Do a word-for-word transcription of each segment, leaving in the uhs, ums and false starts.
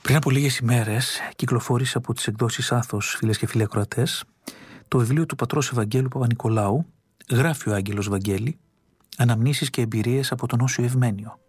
Πριν από λίγες ημέρες κυκλοφόρησε από τις εκδόσεις Άθος, φίλες και φίλοι ακροατές, το βιβλίο του πατρός Ευαγγέλου Παπα-Νικολάου, γράφει ο Άγγελος Βαγγέλη, αναμνήσεις και εμπειρίες από τον Όσιο Ευμένιο.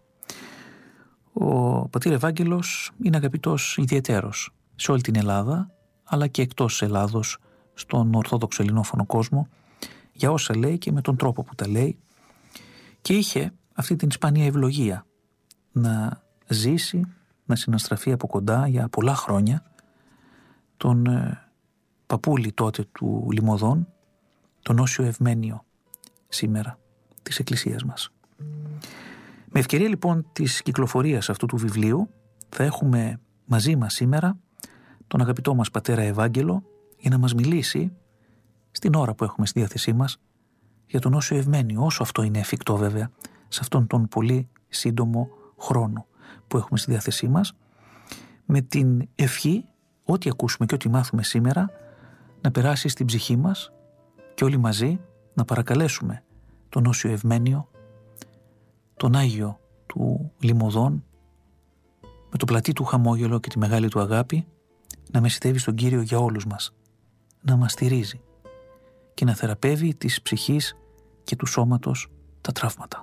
Ο πατήρ Ευάγγελος είναι αγαπητός ιδιαιτέρως σε όλη την Ελλάδα, αλλά και εκτός Ελλάδος, στον Ορθόδοξο ελληνόφωνο κόσμο, για όσα λέει και με τον τρόπο που τα λέει, και είχε αυτή την σπάνια ευλογία να ζήσει, να συναστραφεί από κοντά για πολλά χρόνια τον ε, παππούλη τότε του Λιμωδών, τον Όσιο Ευμένιο σήμερα της Εκκλησίας μας. Με ευκαιρία λοιπόν της κυκλοφορίας αυτού του βιβλίου θα έχουμε μαζί μας σήμερα τον αγαπητό μας πατέρα Ευάγγελο για να μας μιλήσει στην ώρα που έχουμε στη διάθεσή μας για τον Όσιο Ευμένιο, όσο αυτό είναι εφικτό βέβαια σε αυτόν τον πολύ σύντομο χρόνο που έχουμε στη διάθεσή μας, με την ευχή ό,τι ακούσουμε και ό,τι μάθουμε σήμερα να περάσει στην ψυχή μας και όλοι μαζί να παρακαλέσουμε τον Όσιο Ευμένιο, τον Άγιο του Λιμωδών, με το πλατή του χαμόγελο και τη μεγάλη του αγάπη, να μεσητεύει στον Κύριο για όλους μας, να μας στηρίζει και να θεραπεύει της ψυχής και του σώματος τα τραύματα.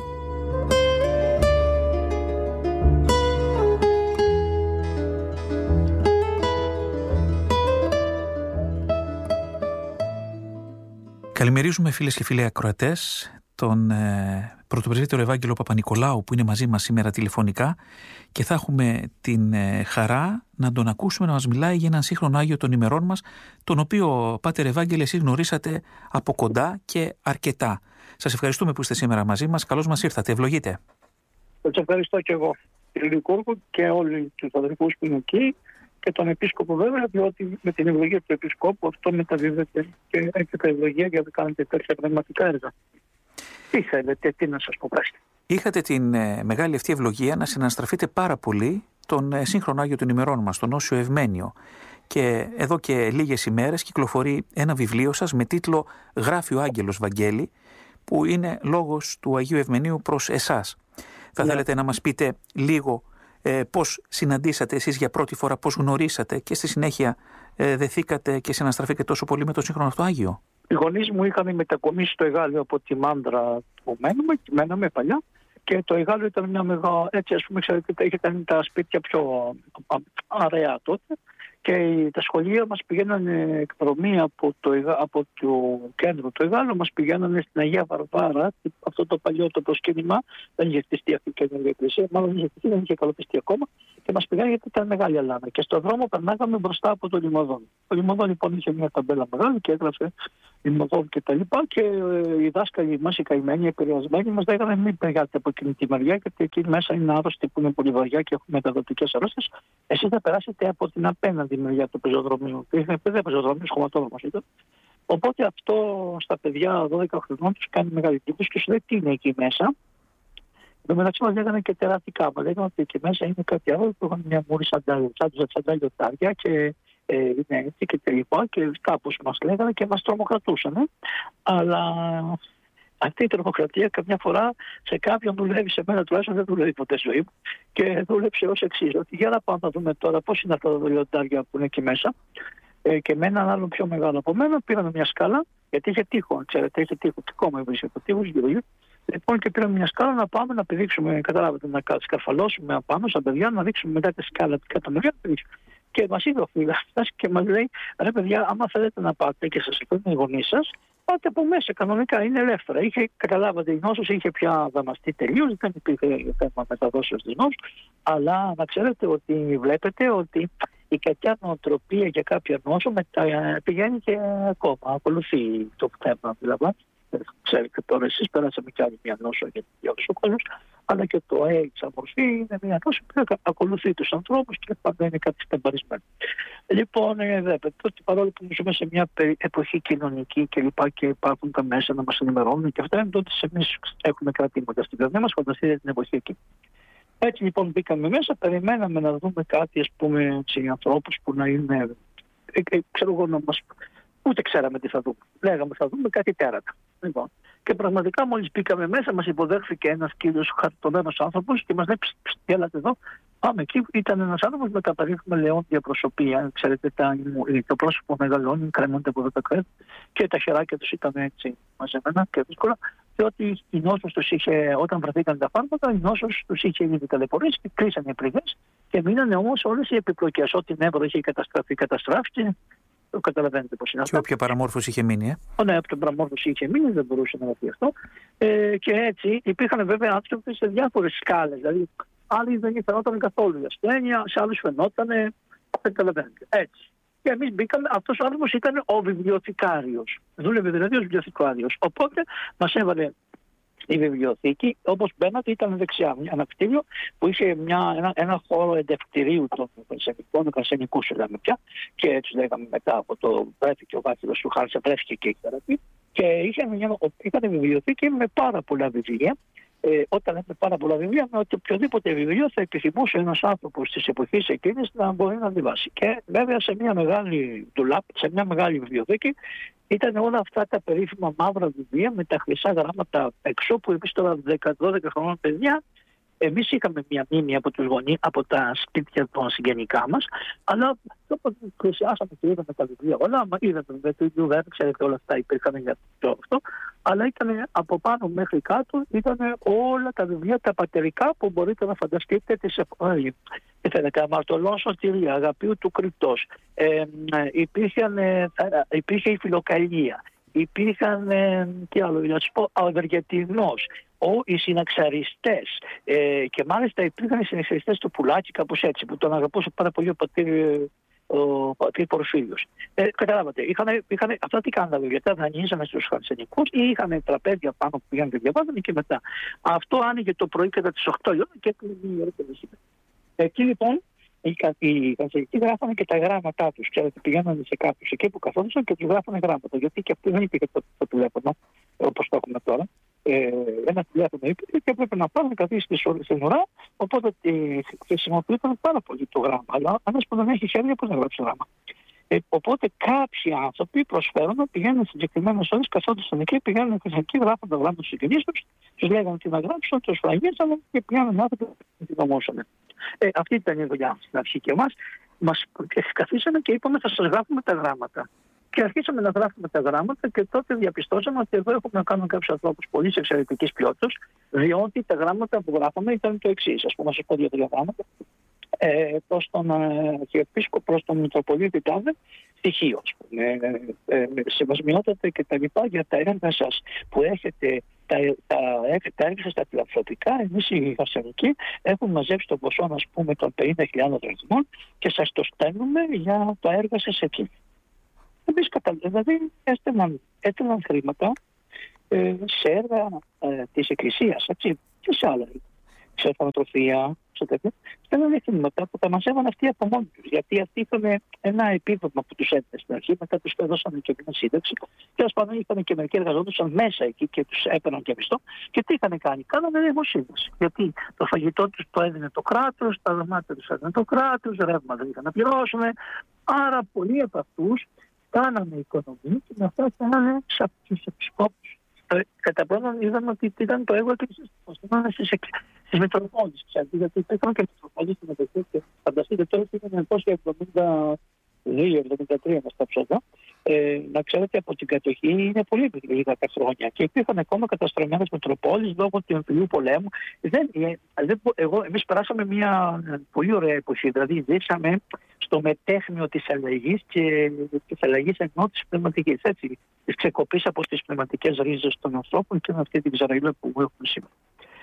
Καλημερίζουμε φίλες και φίλοι ακροατές τον ε, πρωτοπρεσβύτερο Ευάγγελο Παπα-Νικολάου που είναι μαζί μας σήμερα τηλεφωνικά και θα έχουμε την ε, χαρά να τον ακούσουμε να μας μιλάει για έναν σύγχρονο Άγιο των ημερών μας, τον οποίο, Πάτερ Ευάγγελε, εσείς γνωρίσατε από κοντά και αρκετά. Σας ευχαριστούμε που είστε σήμερα μαζί μας. Καλώς μας ήρθατε. Ευλογείτε. Σας ευχαριστώ και εγώ, κύριε Λικούργο, και όλοι τους αδερφούς που είναι εκεί και τον Επίσκοπο βέβαια, διότι με την ευλογία του Επισκόπου αυτό μεταδίδεται και έχετε ευλογία για να κάνετε τέτοια πνευματικά έργα. Τι θέλετε, τι να σας πω πράστε. Είχατε την ε, μεγάλη αυτή ευλογία να συναναστραφείτε πάρα πολύ τον ε, σύγχρονο Άγιο των ημερών μας, τον Όσιο Ευμένιο. Και εδώ και λίγες ημέρες κυκλοφορεί ένα βιβλίο σας με τίτλο «Γράφει ο Άγγελος Βαγγέλη», που είναι λόγος του Αγίου Ευμενίου προς εσάς. Θα yeah. θέλετε να μας πείτε λίγο ε, πώς συναντήσατε εσείς για πρώτη φορά, πώς γνωρίσατε και στη συνέχεια ε, δεθήκατε και συναστραφήκατε τόσο πολύ με τον σύγχρονο αυτό Άγιο. Οι γονείς μου είχαν μετακομίσει στο Εγάλιο από τη Μάντρα που μένουμε, και μέναμε παλιά, και το Εγάλιο ήταν μια μεγάλη, έτσι ας πούμε, ξέρετε, είχε κάνει τα σπίτια πιο αραιά τότε, και τα σχολεία μας πηγαίνανε εκδρομή από το, από το κέντρο του Εγάλου, μας πηγαίνανε στην Αγία Βαρβάρα, αυτό το παλιό το προσκύνημα, δεν είχε χτιστεί αυτή η καινούργια εκκλησία, μάλλον είχε χτιστεί, δεν είχε καλοπιστεί ακόμα, και μας πηγαίνανε γιατί ήταν μεγάλη Ελλάδα. Και στον δρόμο περνάγαμε μπροστά από το Λιμωδόν. Το Λιμωδόν λοιπόν είχε μια ταμπέλα μεγάλη και έγραφε Λιμωδόν και τα λοιπά, και οι δάσκαλοι μας, οι καημένοι, οι επηρεασμένοι, μας λέγανε μην περιγράτε από εκείνη τη μεριά, γιατί εκεί μέσα είναι άρρωστοι που είναι πολύ βαριά και έχουν μεταδοτικές αρρώστιες. Εσείς θα περάσετε από την απέναντι μεριά του πεζοδρομίου. Είχαν παιδιά πεζοδρομίου, χωματόδρομος ήταν. Οπότε αυτό στα παιδιά δώδεκα χρονών τους κάνει μεγάλη τύπωση και σου λέει τι είναι εκεί μέσα. Εν τω μεταξύ μας λέγανε και τερατικά. Μας λέγανε ότι εκεί μέσα είναι κάτι άλλο που έχουν μια μούρη σαντάλιο, σαν λιωτάρια και ε, είναι έτσι και τελικά, και κάπως μας λέγανε και μας τρομοκρατούσαν. Αλλά αυτή η τρομοκρατία καμιά φορά σε κάποιον δουλεύει, σε μένα τουλάχιστον δεν δουλεύει ποτέ στη ζωή μου. Και δούλεψε ως εξής: ότι για να πάμε να δούμε τώρα πώς είναι αυτά τα λιοντάρια που είναι εκεί μέσα. Ε, και με έναν άλλο πιο μεγάλο από μένα πήραμε μια σκάλα, γιατί είχε τείχο, ξέρετε, είχε τείχο και κόμμα βρίσκεται από τείχους γύρω-γύρω. Λοιπόν, και πήραμε μια σκάλα να πάμε να πηδήξουμε, καταλάβετε, να σκαρφαλώσουμε απάνω σαν παιδιά, να δείξουμε μετά τη σκάλα την καταμεριά. Και μας είπε ο φυλάχτης και μας λέει: ρε παιδιά, άμα θέλετε να πάτε και σας φέρνουν οι γονείς σας, πάτε από μέσα, κανονικά, είναι ελεύθερα. Είχε, καταλάβατε, η νόσος είχε πια δαμαστεί τελείως, δεν υπήρχε θέμα μεταδόσεως της νόσου. Αλλά να ξέρετε ότι βλέπετε ότι η κακιά νοοτροπία για κάποια νόσο μετα... πηγαίνει και ακόμα, ακολουθεί το θέμα, δηλαδή. Ξέρετε τώρα, εσείς περάσαμε κι άλλη μια νόσο για όλους ο κόσμος, αλλά και το AIDS σαν μορφή είναι μια νόσο που ακολουθεί τους ανθρώπους και πάντα είναι κάτι στεμπαρισμένο. Λοιπόν, βλέπετε ότι παρόλο που ζούμε σε μια εποχή κοινωνική και λοιπά και υπάρχουν τα μέσα να μας ενημερώνουν και αυτά, είναι τότε εμείς έχουμε κρατήματα στην καρδιά μας, φανταστείτε την εποχή εκεί. Έτσι λοιπόν μπήκαμε μέσα, περιμέναμε να δούμε κάτι, ας πούμε, σε ανθρώπους που να είναι, ε, ε, ξέρω εγώ, να μας... Ούτε ξέραμε τι θα δούμε. Λέγαμε θα δούμε κάτι τέρατα. Λοιπόν. Και πραγματικά μόλις μπήκαμε μέσα μας υποδέχθηκε ένας κύριος χαρτονένος άνθρωπος και μας λέει: έλατε εδώ, Πάμε εκεί, ήταν ένας άνθρωπος με τα περίφημα λεόντια προσωπία. Ξέρετε, τα, το πρόσωπο μεγαλώνει, κρέμονται από εδώ τα κρέμματα και τα χεράκια τους ήταν έτσι μαζεμένα και δύσκολα. Και ότι η νόσος τους είχε, όταν βρεθήκαν τα φάρμακα, η νόσος τους είχε ήδη ταλαιπωρήσει και κλείσανε οι πληγές και μείνανε όμως όλες οι επιπλοκές. Ό,τι νεύρο είχε καταστραφεί, καταστράφηκε. Το καταλαβαίνετε πώς είναι. Και όποια παραμόρφωση είχε μείνει, ε. Oh, ναι, όποια παραμόρφωση είχε μείνει, δεν μπορούσε να πει αυτό. Ε, και έτσι υπήρχαν βέβαια άνθρωποι σε διάφορες σκάλες. Δηλαδή, άλλοι δεν φαινόταν καθόλου η ασθένεια, σε άλλους φαινόταν. Καταλαβαίνετε. Έτσι. Και εμείς μπήκαμε, αυτός ο άνθρωπος ήταν ο βιβλιοθηκάριος. Δούλευε δηλαδή ως βιβλιοθηκάριος. Οπότε μας έβαλε η βιβλιοθήκη, όπως μπαίνατε ήταν δεξιά, ένα κτίριο που είχε μια, ένα, ένα χώρο εντευκτηρίου των Καρσενικών, των Καρσενικούς λέγαμε πια, και έτσι λέγαμε μετά από το βρέθηκε ο βάθυρος του Χάρτσα, βρέθηκε και η θεραπεία. Και είχε μια, ήταν βιβλιοθήκη με πάρα πολλά βιβλία. Ε, όταν έχουμε πάρα πολλά βιβλία, με ότι οποιοδήποτε βιβλίο θα επιθυμούσε ένας άνθρωπος της εποχής εκείνης να μπορεί να διαβάσει. Και βέβαια σε μια μεγάλη ντουλάπ, σε μια μεγάλη βιβλιοθήκη, ήταν όλα αυτά τα περίφημα μαύρα βιβλία με τα χρυσά γράμματα έξω, που εμείς τώρα δέκα δώδεκα χρονών παιδιά, εμείς είχαμε μια μνήμη από τους γονείς, από τα σπίτια των συγγενικά μας, αλλά όπως πλησιάσαμε και είδαμε τα βιβλία όλα, είδαμε με το ίδιο βέβαια, ξέρετε όλα αυτά υπήρχαν για το αυτό, αλλά ήταν από πάνω μέχρι κάτω, ήταν όλα τα βιβλία τα πατερικά που μπορείτε να φανταστείτε τις εποχές. Μαρτωλών Σωτηρία, Αγαπίου του Κρυπτός, ε, υπήρχαν, ε, υπήρχε η Φιλοκαλία, υπήρχαν, ε, τι άλλο, να σου πω, ο Ευεργετινός, οι συναξαριστές, ε, και μάλιστα υπήρχαν οι συναξαριστές του Πουλάκη, κάπως έτσι, που τον αγαπούσε πάρα πολύ ο πατήρ, ο πατήρ Πορφύριος. Ε, καταλάβατε, είχαν, είχαν, αυτά τι κάνανε τα βιβλία, τα δανείζανε στους Χαρσενικούς ή είχαν τραπέζια πάνω που πήγαν και διαβάζανε και μετά. Αυτό άνοιγε το πρωί κατά τις οκτώ η ώρα και έκλεινε η ώρα και μεσημέρι. Εκεί λοιπόν οι, οι Χαρσενικοί γράφανε και τα γράμματά τους. Ξέρετε, πηγαίνανε σε κάποιους εκεί που καθόντουσαν και τους γράφανε γράμματα. Γιατί και αυτό δεν υπήρχε το, το τηλέφωνο, όπως το έχουμε τώρα. Ε, ένα τηλέφωνο υπήρχε και έπρεπε να πάρουν καθίσει στην ουρά. Οπότε ε, χρησιμοποιούνταν πάρα πολύ το γράμμα. Αλλά ένας που δεν έχει χέρια, πώς να γράψει γράμμα. Ε, οπότε κάποιοι άνθρωποι προσφέρουν, πηγαίνουν συγκεκριμένες ώρες, καθόντουσαν εκεί, πηγαίνουν εκεί, γράφουν τα γράμματα στους συγγενείς τους, τους λέγανε τι να γράψουν, τους φραγίζανε και πηγαίνουν άνθρωποι και την δομώσανε. Ε, αυτή ήταν η δουλειά στην αρχή και εμάς. Μας καθίσαμε και είπαμε θα σας γράφουμε τα γράμματα. Και αρχίσαμε να γράφουμε τα γράμματα και τότε διαπιστώσαμε ότι εδώ έχουμε να κάνουμε κάποιους ανθρώπους πολύ εξαιρετικής ποιότητας, διότι τα γράμματα που γράφαμε ήταν το εξής. Ας πούμε, να σας πω δύο-τρία γράμματα. Ε, προς τον Αρχιεπίσκοπο, προς τον Μητροπολίτη Τάδε, στοιχείο, ε, ε, σεβασμιότατα και τα λοιπά για τα έργα σας που έχετε, τα, τα, τα έργα σας τα φιλανθρωπικά. Εμείς οι Χαρσενικοί έχουμε μαζέψει το ποσό, ας πούμε, των πενήντα χιλιάδες δραχμών και σας το στέλνουμε για τα έργα σας εκεί. Εμείς καταλαβαίνουμε, δηλαδή έστελναν, έστελναν χρήματα ε, σε έργα ε, της Εκκλησίας, έτσι, και σε άλλα έργα. Σε ορφανοτροφία, σε τέτοια, στέλνανε χρήματα που τα μαζεύαν αυτοί από μόνοι τους. Γιατί αυτοί είχαν ένα επίδομα που τους έδινε στην αρχή, μετά τους έδωσαν και μια σύνταξη. Και ας πάνω είχαν και μερικοί εργαζόντουσαν μέσα εκεί και τους έπαιρναν και μισθό. Και τι είχαν κάνει, κάνανε δημοσίευση. Γιατί το φαγητό τους το έδινε το κράτος, τα δωμάτια τους έδινε το κράτος, ρεύμα δεν είχαν να πληρώσουν. Άρα πολλοί από αυτούς κάνανε οικονομία και με αυτά κάνανε στους επισκόπους. Κατά πρώτον είδαμε ότι ήταν το έργο της στις Μητροπόλεις, γιατί υπήρχαν και Μητροπόλεις στην Μετοχή και φανταστείτε τώρα ήταν εννιακόσια εβδομήντα δύο εβδομήντα τρία μας τα ψωδά. Ε, να ξέρετε από την κατοχή είναι πολύ λίγα τα χρόνια και υπήρχαν ακόμα καταστρωμένες Μητροπόλεις λόγω του εμφυλίου πολέμου. Δεν, δεν, εγώ, εμείς περάσαμε μια πολύ ωραία εποχή, δηλαδή ζήσαμε στο μετέχνιο της αλλαγής και της αλλαγής ενώ της πνευματικής, έτσι, της ξεκοπής από τις πνευματικές ρίζες των ανθρώπων και με αυτή την ξαραϊλα που έχουμε σήμερα.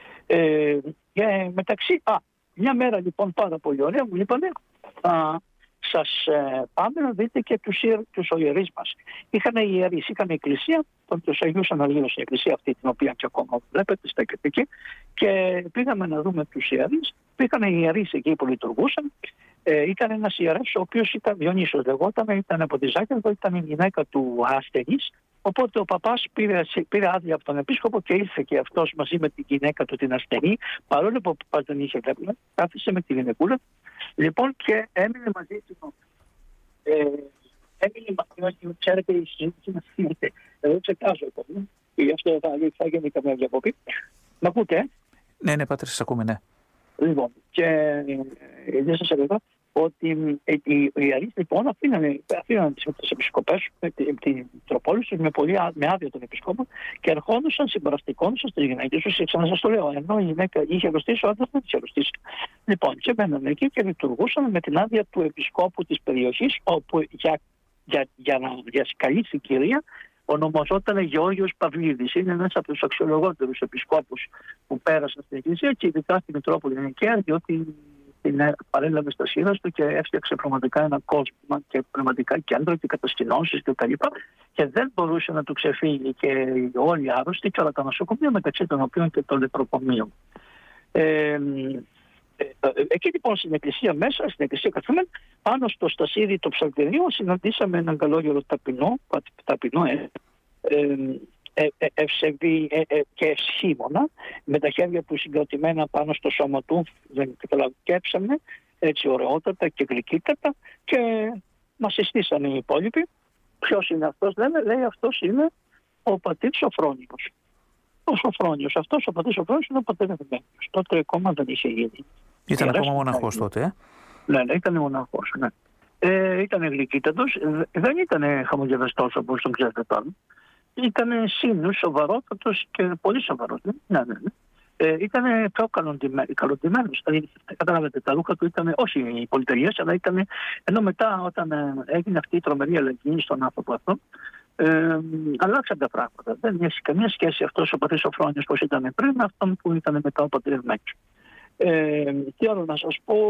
Ε, και μεταξύ, α, μια μέρα λοιπόν πάρα πολύ ωραία μου είπανε, α, σας ε, πάμε να δείτε και τους, τους ιερείς μας. Είχαν οι ιερείς, είχαν η εκκλησία, τον τους Αγίους Αναγύρους, η εκκλησία αυτή την οποία και ακόμα βλέπετε στα εκεί, και πήγαμε να δούμε τους ιερείς, πήγαν οι ιερείς εκεί που λειτουργούσαν. Ε, ήταν ένας ιερεύς ο οποίος ήταν Διονύσιος λεγόταν, ήταν από τη Ζάκυνθο, ήταν η γυναίκα του ασθενής. Οπότε ο παπάς πήρε, πήρε άδεια από τον επίσκοπο και ήρθε και αυτός μαζί με την γυναίκα του την ασθενή, παρόλο που ο παπάς δεν είχε βλέπουμε, κάθισε με τη γυναικούλα. Λοιπόν και έμεινε μαζί του. Ε, έμεινε μαζί του, ξέρετε η συζήτηση μας φύγεται. Εγώ ξεκάζω ακόμα, και γι' αυτό θα, θα γίνει καμία διακοπή. Μ' ακούτε, ε? Ναι, ναι, πάτερ, σας ακούμε, ναι. Λοιπόν, και ε, δεν σας έλεγα ότι ε, οι, οι Αρείς λοιπόν αφήνανε, αφήνανε τις επισκοπές, την Μητροπόλη τους με, πολύ, με άδεια των επισκόπων και ερχόντουσαν, συμπαραστηκόντουσαν στις γυναίκες τους. Ξανά σας το λέω, ενώ η γυναίκα είχε αρρωστήσει, ο άντρας δεν είχε αρρωστήσει. Λοιπόν, και μπαίνανε εκεί και λειτουργούσαν με την άδεια του επισκόπου της περιοχής, όπου για, για, για να διασκαλίσει η κυρία ονομαζόταν Γεώργιος Παυλίδης. Είναι ένας από τους αξιολογότερους επισκόπους που πέρασαν στην Εκκλησία και ειδικά στη Μητρόπολη Νικαία, διότι την παρέλαβε στα σύρα του και έφτιαξε πραγματικά ένα κόσμο και πνευματικά κέντρα και κατασκηνώσεις και τα λοιπά, και δεν μπορούσε να του ξεφύγει και όλοι οι άρρωστοι και όλα τα νοσοκομεία, μεταξύ των οποίων και το λεπροκομείο. Ε, Εκεί λοιπόν στην εκκλησία μέσα, στην εκκλησία καθήμεν, πάνω στο στασίδι το ψαλτερίο, συναντήσαμε έναν καλόγερο ταπεινό, ταπεινό ε, ε, ε, ε, ευσεβή ε, ε, και ευσχήμωνα, με τα χέρια του συγκρατημένα πάνω στο σώμα του, δεν καταλάβω, και έψαμε έτσι ωραιότατα και γλυκύτατα, και μας συστήσαν οι υπόλοιποι. Ποιος είναι αυτός, λένε, λέει αυτός είναι ο πατήρ Σοφρόνιος. Ο Σοφρόνιος, αυτός ο πατήρ Σοφρόνιος είναι ο πατέρ Ευμένιος. Τότε ακόμα δεν είχε γίνει. Ήταν ακόμα μοναχός τότε, ε? Ναι, ναι, ήταν μοναχός, ναι. Ε, ήταν γλυκύτατος, δεν ήταν χαμογελαστός όπως τον ξέρετε τώρα. Ήταν σύνους, σοβαρότατος και πολύ σοβαρός. Ναι, ναι, ναι. Ε, ήταν πιο καλοντημένος. Δηλαδή, καταλάβετε, τα ρούχα του ήταν, όχι οι πολυτεριές, αλλά ήταν, ενώ μετά όταν έγινε αυτή η τρομερή αλλαγή στον άνθρωπο αυτό, Ε, αλλάξαν τα πράγματα. Δεν έχει καμία σχέση αυτός ο πατήρ Σοφρόνιος πώς ήταν πριν με αυτόν που ήταν μετά ο πατήρ Ευμένιος. Ε, τι άλλο να σας πω,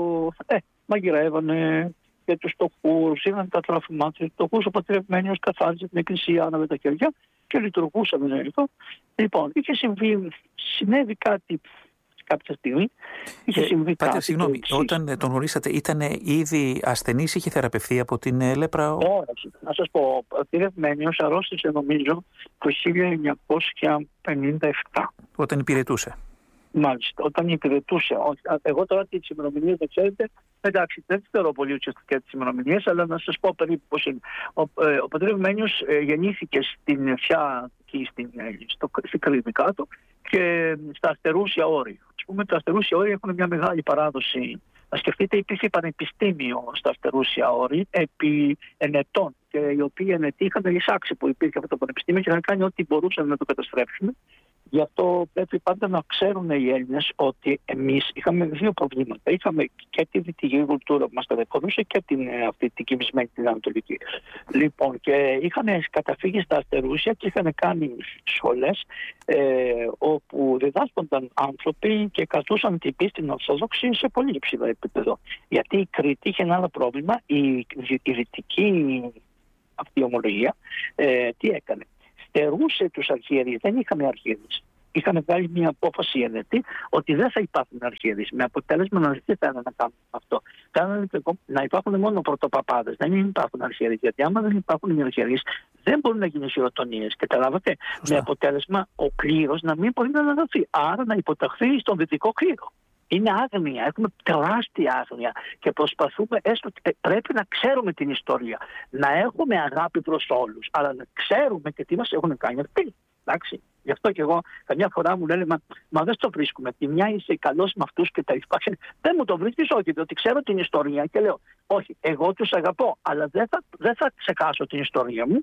ε, μαγειρεύανε και τους φτωχούς, είχαν τα τρόφιμά τους, φτωχούς, ο πατήρ Ευμένιος καθάριζε την εκκλησία, άναβε τα χέρια και λειτουργούσαμε. Λοιπόν, λοιπόν είχε συμβεί, συνέβη κάτι κάποια στιγμή. Είχε συμβεί Πάτε, κάτι. Συγγνώμη, όταν τον γνωρίσατε, ήταν ήδη ασθενής, είχε θεραπευθεί από την ε, λέπρα? Όχι. Να σας πω, ο πατήρ Ευμένιος αρρώστησε νομίζω το χίλια εννιακόσια πενήντα επτά. Όταν υπηρετούσε. Μάλιστα, όταν υπηρετούσε. Εγώ τώρα τις ημερομηνίες δεν ξέρετε, εντάξει, δεν θεωρώ πολύ ουσιαστικά τις ημερομηνίες, αλλά να σας πω περίπου πώς είναι. Ο, ε, ο πατήρ Ευμένιος ε, γεννήθηκε στην Νεφιά, στην, στο, στην Κρήτη κάτω, και στα Αστερούσια Όρη. Ας πούμε, τα Αστερούσια Όρη έχουν μια μεγάλη παράδοση. Να σκεφτείτε, υπήρχε πανεπιστήμιο στα Αστερούσια Όρη επί ενετών, και οι οποίοι ενετοί είχαν εισάξει που υπήρχε αυτό το πανεπιστήμιο και είχαν κάνει ό,τι μπορούσαν να το καταστρέψουν. Γι' αυτό πρέπει πάντα να ξέρουν οι Έλληνες ότι εμείς είχαμε δύο προβλήματα. Είχαμε και τη δυτική κουλτούρα που μας κατεχωρούσε και την, αυτή την κοιμισμένη την ανατολική. Λοιπόν, και είχαν καταφύγει στα Αστερούσια και είχαν κάνει σχολές ε, όπου διδάσκονταν άνθρωποι και κρατούσαν την πίστη ορθόδοξη σε πολύ υψηλό επίπεδο. Γιατί η Κρήτη είχε ένα άλλο πρόβλημα. Η, η δυτική αυτή η ομολογία ε, τι έκανε? Στερούσε τους αρχιερείς, δεν είχαμε αρχιερείς. Είχαν βγάλει μια απόφαση ενετή ότι δεν θα υπάρχουν αρχιερείς. Με αποτέλεσμα να δεν θέλουν να κάνουν αυτό. Κάνανε να υπάρχουν μόνο πρωτοπαπάδες, δεν υπάρχουν αρχιερείς. Γιατί άμα δεν υπάρχουν οι αρχιερείς, δεν μπορούν να γίνουν χειροτονίες. Καταλάβατε. Με αποτέλεσμα ο κλήρος να μην μπορεί να αναδοθεί. Άρα να υποταχθεί στον δυτικό κλήρο. Είναι άγνοια, έχουμε τεράστια άγνοια και προσπαθούμε, έστω πρέπει να ξέρουμε την ιστορία, να έχουμε αγάπη προς όλους, αλλά να ξέρουμε και τι μας έχουν κάνει αυτοί. Εντάξει. Γι' αυτό και εγώ καμιά φορά μου λένε, μα, μα δεν το βρίσκουμε. Τη μια είσαι καλός με αυτούς και τα λοιπά. Δεν μου το βρίσκεις, όχι, διότι ξέρω την ιστορία και λέω, όχι, εγώ τους αγαπώ, αλλά δεν θα, δεν θα ξεχάσω την ιστορία μου.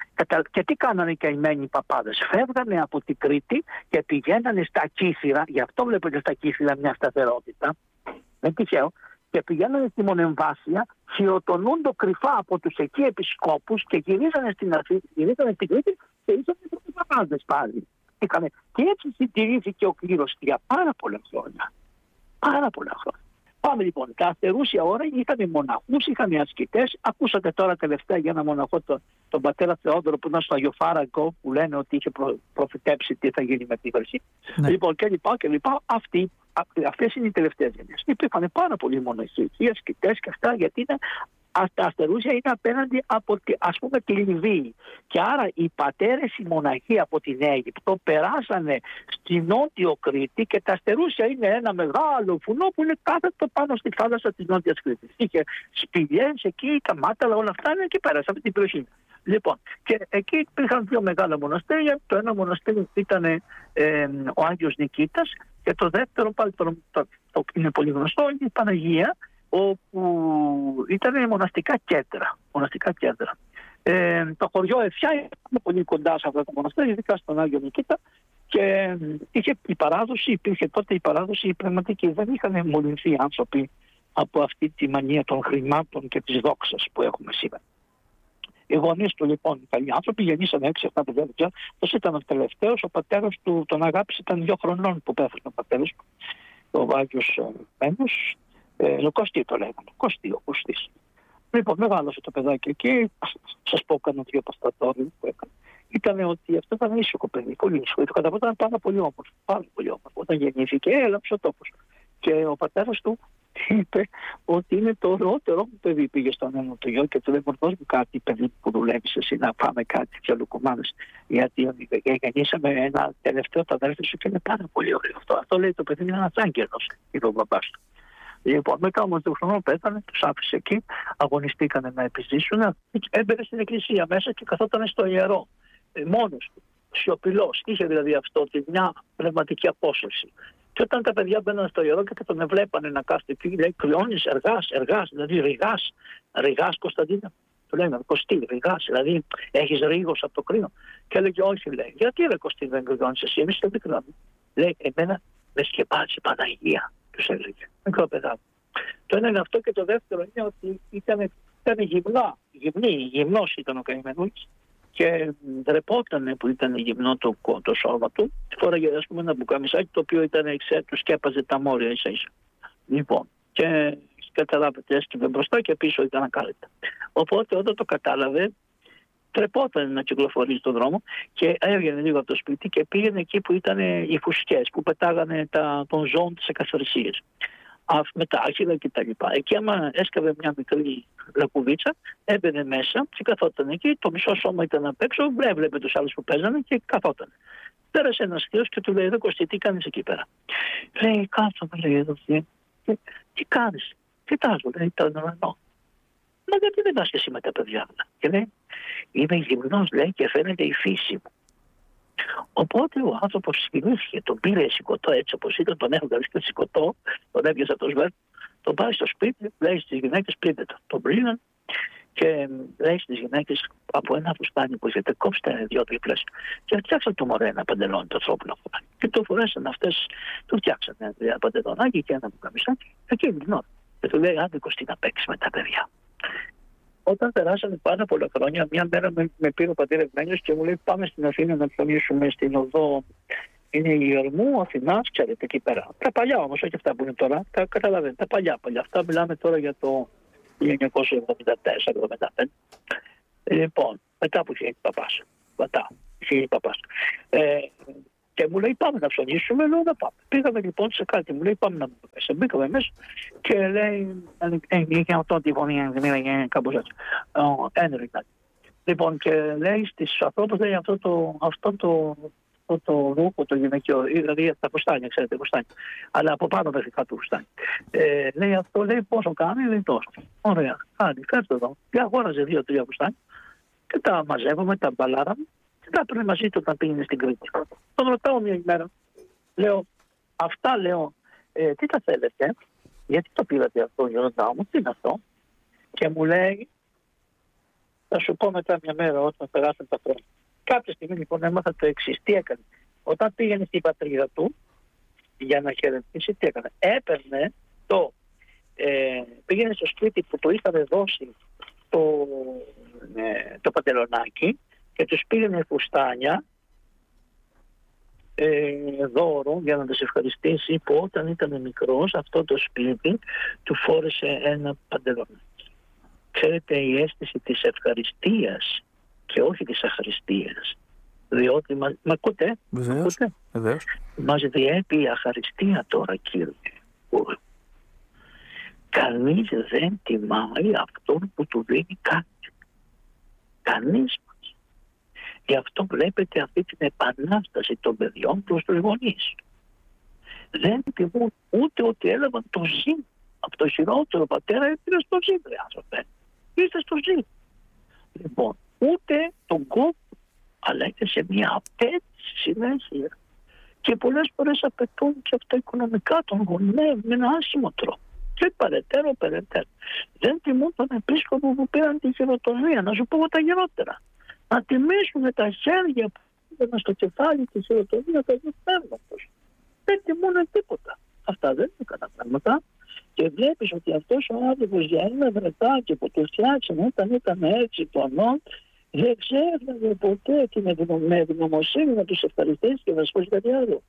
Και τι κάνανε οι καημένοι παπάδες? Φεύγανε από την Κρήτη και πηγαίνανε στα Κύθυρα, γι' αυτό βλέπετε στα Κύθυρα μια σταθερότητα, δεν τυχαίο, και πηγαίνανε στη Μονεμβάσια, χειροτονούνται κρυφά από τους εκεί επισκόπους και γυρίζανε στην αρχή, γυρίζανε στην Κρήτη και ήσαν οι παπάδες πάλι. Και έτσι συντηρήθηκε ο κλήρος για πάρα πολλά χρόνια. Πάρα πολλά χρόνια. Πάμε λοιπόν. Τα Αστερούσια Όρη είχαν μοναχούς, είχαν ασκητές. Ακούσατε τώρα τελευταία για ένα μοναχό, τον, τον πατέρα Θεόδωρο που ήταν στο Αγιοφάραγκο, που λένε ότι είχε προ, προφητέψει τι θα γίνει με τη Χρυσή. Ναι. Λοιπόν, και λοιπά και λοιπά. Αυτοί, αυτές είναι οι τελευταίες γενιές. Υπήρχαν πάρα πολλοί μοναχοί, ασκητές και αυτά, γιατί είναι τα αστερούσια είναι απέναντι από τη, ας πούμε, τη Λιβύη. Και άρα οι πατέρες οι μοναχοί από την Αίγυπτο περάσανε στη Νότιο Κρήτη και τα αστερούσια είναι ένα μεγάλο βουνό που είναι κάθετο πάνω στη θάλασσα της Νότιας Κρήτης. Είχε σπηλιές εκεί, τα μάταλα, όλα αυτά είναι εκεί πέρα, σε αυτή την περιοχή. Λοιπόν, και εκεί υπήρχαν δύο μεγάλα μοναστήρια. Το ένα μοναστήρι ήταν ε, ο Άγιος Νικήτας και το δεύτερο, πάλι το, το, το είναι πολύ γνωστό, είναι η Παναγία, όπου ήταν μοναστικά κέντρα. Μοναστικά κέντρα. Ε, το χωριό Εφιά είναι πολύ κοντά σε αυτό το μοναστήρι, ειδικά στον Άγιο Νικήτα, και είχε η παράδοση, υπήρχε τότε η παράδοση η πνευματική. Δεν είχαν μολυνθεί οι άνθρωποι από αυτή τη μανία των χρημάτων και της δόξας που έχουμε σήμερα. Οι γονείς του λοιπόν, οι καλοί άνθρωποι, γεννήσανε έξι εφτά παιδιά. Αυτό ήταν ο τελευταίος. Ο πατέρας του τον αγάπησε, ήταν δύο χρονών που πέθανε ο πατέρας του, ο Άγιος Μένος. Ε, Κωστή το λέγανε, Κωστή ο Κωστής. Λοιπόν, μεγάλωσε το παιδάκι εκεί. Σας πω κανένα δύο παστατόρια που έκανε. Ήταν ότι αυτό ήταν ήσυχο παιδί, πολύ ήσυχο. Το καταπόταν ήταν πάρα πολύ όμορφο. Πάρα πολύ όμορφο. Όταν γεννήθηκε, έλαψε ο τόπος. Και ο πατέρας του είπε ότι είναι το ωραιότερο μου παιδί. Πήγε στον ένα του γιο και του λέει: Δώσ' μου κάτι, παιδί που δουλεύει εσύ, να πάμε κάτι πιο λουκουμάδες. Γιατί γεννήσαμε ένα τελευταίο τα αδέρφια σου και είναι πάρα πολύ ωραίο αυτό. Αυτό λέει το παιδί είναι ένας άγγελος, είπε ο μπαμπάς του. Λοιπόν, μετά όμως του χρονών πέθανε, τους άφησε εκεί, αγωνιστήκανε να επιζήσουν. Έμπαινε στην εκκλησία μέσα και καθόταν στο ιερό, μόνος του, σιωπηλός. Είχε δηλαδή αυτό τη μια πνευματική απόσταση. Και όταν τα παιδιά μπαίναν στο ιερό και τον βλέπανε να κάθεται εκεί, λέει: Κρυώνεις, εργάς, εργάς, δηλαδή ρηγάς, ρηγάς Κωνσταντίνα. Του λένε: Κωστή, ρηγάς, δηλαδή έχεις ρίγος από το κρύο. Και έλεγε: Όχι, λέει, γιατί ρε Κωστή δεν κρυώνεις εσύ, εμείς δεν κρυώνουμε. Λέει: Εμένα με σκεπάζει η Παναγία, τους έλεγε. Μικρό παιδάκι. Το ένα είναι αυτό και το δεύτερο είναι ότι ήταν, ήταν γυμνά, γυμνή, γυμνός ήταν ο καημενούλης και ντρεπότανε που ήταν γυμνό το, το σώμα του. Φόραγε ας πούμε ένα μπουκαμισάκι το οποίο ήταν εξέ, του σκέπαζε τα μόρια ίσα ίσα. Λοιπόν, και καταλάβετε, έσκυβε μπροστά και πίσω ήταν ακάλυπτα. Οπότε όταν το κατάλαβε, τρεπόταν να κυκλοφορεί στον δρόμο και έβγαινε λίγο από το σπίτι και πήγαινε εκεί που ήταν οι φουσκές που πετάγανε τα, των ζώων τις εκαθαρισίες. Με τα άχυρα και τα λοιπά. Εκεί άμα έσκαβε μια μικρή λακκουβίτσα, έμπαινε μέσα και καθόταν εκεί, το μισό σώμα ήταν απ' έξω, έβλεπε τους άλλους που παίζανε και καθόταν. Πέρασε ένας θείος και του λέει: Εδώ Κωστή, τι κάνεις εκεί πέρα? Λέει: Κάτω, με λέει εδώ. Και, τι κάνεις? Κοιτάζω, λέει, το εννοώ. Μα γιατί δεν πας και εσύ με τα παιδιά? Και λέει: Είμαι γυμνός, λέει, και φαίνεται η φύση μου. Οπότε ο άνθρωπος θυμήθηκε, τον πήρε σηκωτό έτσι όπως ήταν, τον έχοντας και σηκωτό, τον έβγαζε από το σβέρ, τον πάει στο σπίτι, λέει στις γυναίκες: Πλύντε το. Τον πλύναν και λέει στις γυναίκες: Από ένα φουστάνι που έχετε, κόψτε δύο τρίπλες και φτιάξαν το μωρέ ένα παντελόνι, το ανθρώπινο φουστάνι. Και το φορέσαν αυτές, του φτιάξαν ένα παντελονάκι και ένα μπουκαμισάκι, εκεί γυμνό. Και του λέει: Άντε Κωστή να παίξεις με τα παιδιά. Όταν περάσανε πάρα πολλά χρόνια, μια μέρα με, με πήρε ο πατήρ Ευμένιος και μου λέει: Πάμε στην Αθήνα να ψωνίσουμε στην οδό. Είναι η Ερμού, Αθηνάς, ξέρετε εκεί πέρα. Τα παλιά όμως, όχι αυτά που είναι τώρα. Τα καταλαβαίνετε, τα παλιά παλιά. Αυτά μιλάμε τώρα για το χίλια εννιακόσια εβδομήντα τέσσερα εβδομήντα πέντε. Λοιπόν, μετά που είχε η παπάς. Μετά είχε η παπάς. Ε, και μου λέει: Πάμε να ψωνίσουμε, λέω: Να πάμε. Πήγαμε λοιπόν σε κάτι, μου λέει: Πάμε να μπούμε μέσα. Μπήκαμε μέσα και λέει: Είχε αυτό τη γωνία, δεν κάπως έτσι. Ένρικα. Λοιπόν, και λέει στις ανθρώπους, λέει: Αυτό το, αυτό το, αυτό το ρούχο, το γυναικείο, δηλαδή τα κουστάνια, ξέρετε, κουστάνια. Αλλά από πάνω μέχρι κάτω κουστάνια. Ε, λέει αυτό, λέει: Πόσο κάνει? Λέει: Τόσο. Ωραία, κάνει, φέρτε εδώ. Και αγόραζε δύο-τρία κουστάνια και τα μαζεύαμε, τα μπαλάραμε. Και τα έπαιρνε μαζί του όταν πήγαινε στην Κρήτη. Τον ρωτάω μια ημέρα, λέω: Αυτά, λέω, ε, τι τα θέλετε, γιατί το πήρατε αυτό? Ρωτάω μου, τι είναι αυτό? Και μου λέει: Θα σου πω μετά μια μέρα όταν περάσαν τα χρόνια. Κάποια στιγμή λοιπόν έμαθα το εξής. Τι έκανε? Όταν πήγαινε στην πατρίδα του για να χαιρετήσει, τι έκανε? Έπαιρνε το, ε, πήγαινε στο σπίτι που του είχαν δώσει το, ε, το παντελονάκι και τους πήγαινε φουστάνια ε, δώρο για να τους ευχαριστήσει που όταν ήταν μικρός αυτό το σπίτι του φόρεσε ένα παντελονάκι. Ξέρετε, η αίσθηση της ευχαριστίας και όχι της αχαριστίας, διότι μα, μα ακούτε, βεβαίως, βεβαίως. Μας διέπει η αχαριστία τώρα, κύριε. Καλά κανείς δεν τιμάει αυτόν που του δίνει κάτι. Κανείς μας. Γι' αυτό βλέπετε αυτή την επανάσταση των παιδιών προς τους γονείς. Δεν τιμούν ούτε ότι έλαβαν το ζήν. Από το χειρότερο πατέρα ήρθε στο ζήν, ρε άνθρωπε. Ήρθε στο ζήν. Λοιπόν, ούτε τον κόπο, αλλά είναι σε μια απέτηση συνέχεια. Και πολλές φορές απαιτούν και αυτά οικονομικά των γονέων με ένα άσχημο τρόπο. Και περαιτέρω, περαιτέρω. Δεν τιμούν τον επίσκοπο που πήραν τη χειροτονία. Να σου πω τα γερότερα. Να τιμήσουν τα χέρια που πήγαν στο κεφάλι τη χειροτονία του θέρματος. Δεν τιμούν τίποτα. Αυτά δεν είναι καλά πράγματα. Και βλέπεις ότι αυτός ο άνθρωπος για ένα βρετάκι που του φτιάξαν όταν ήταν έξι τονών, δεν ξέφυγε ποτέ και με ευγνωμοσύνη να τους ευχαριστήσει και να σκώσει κάτι άλλο.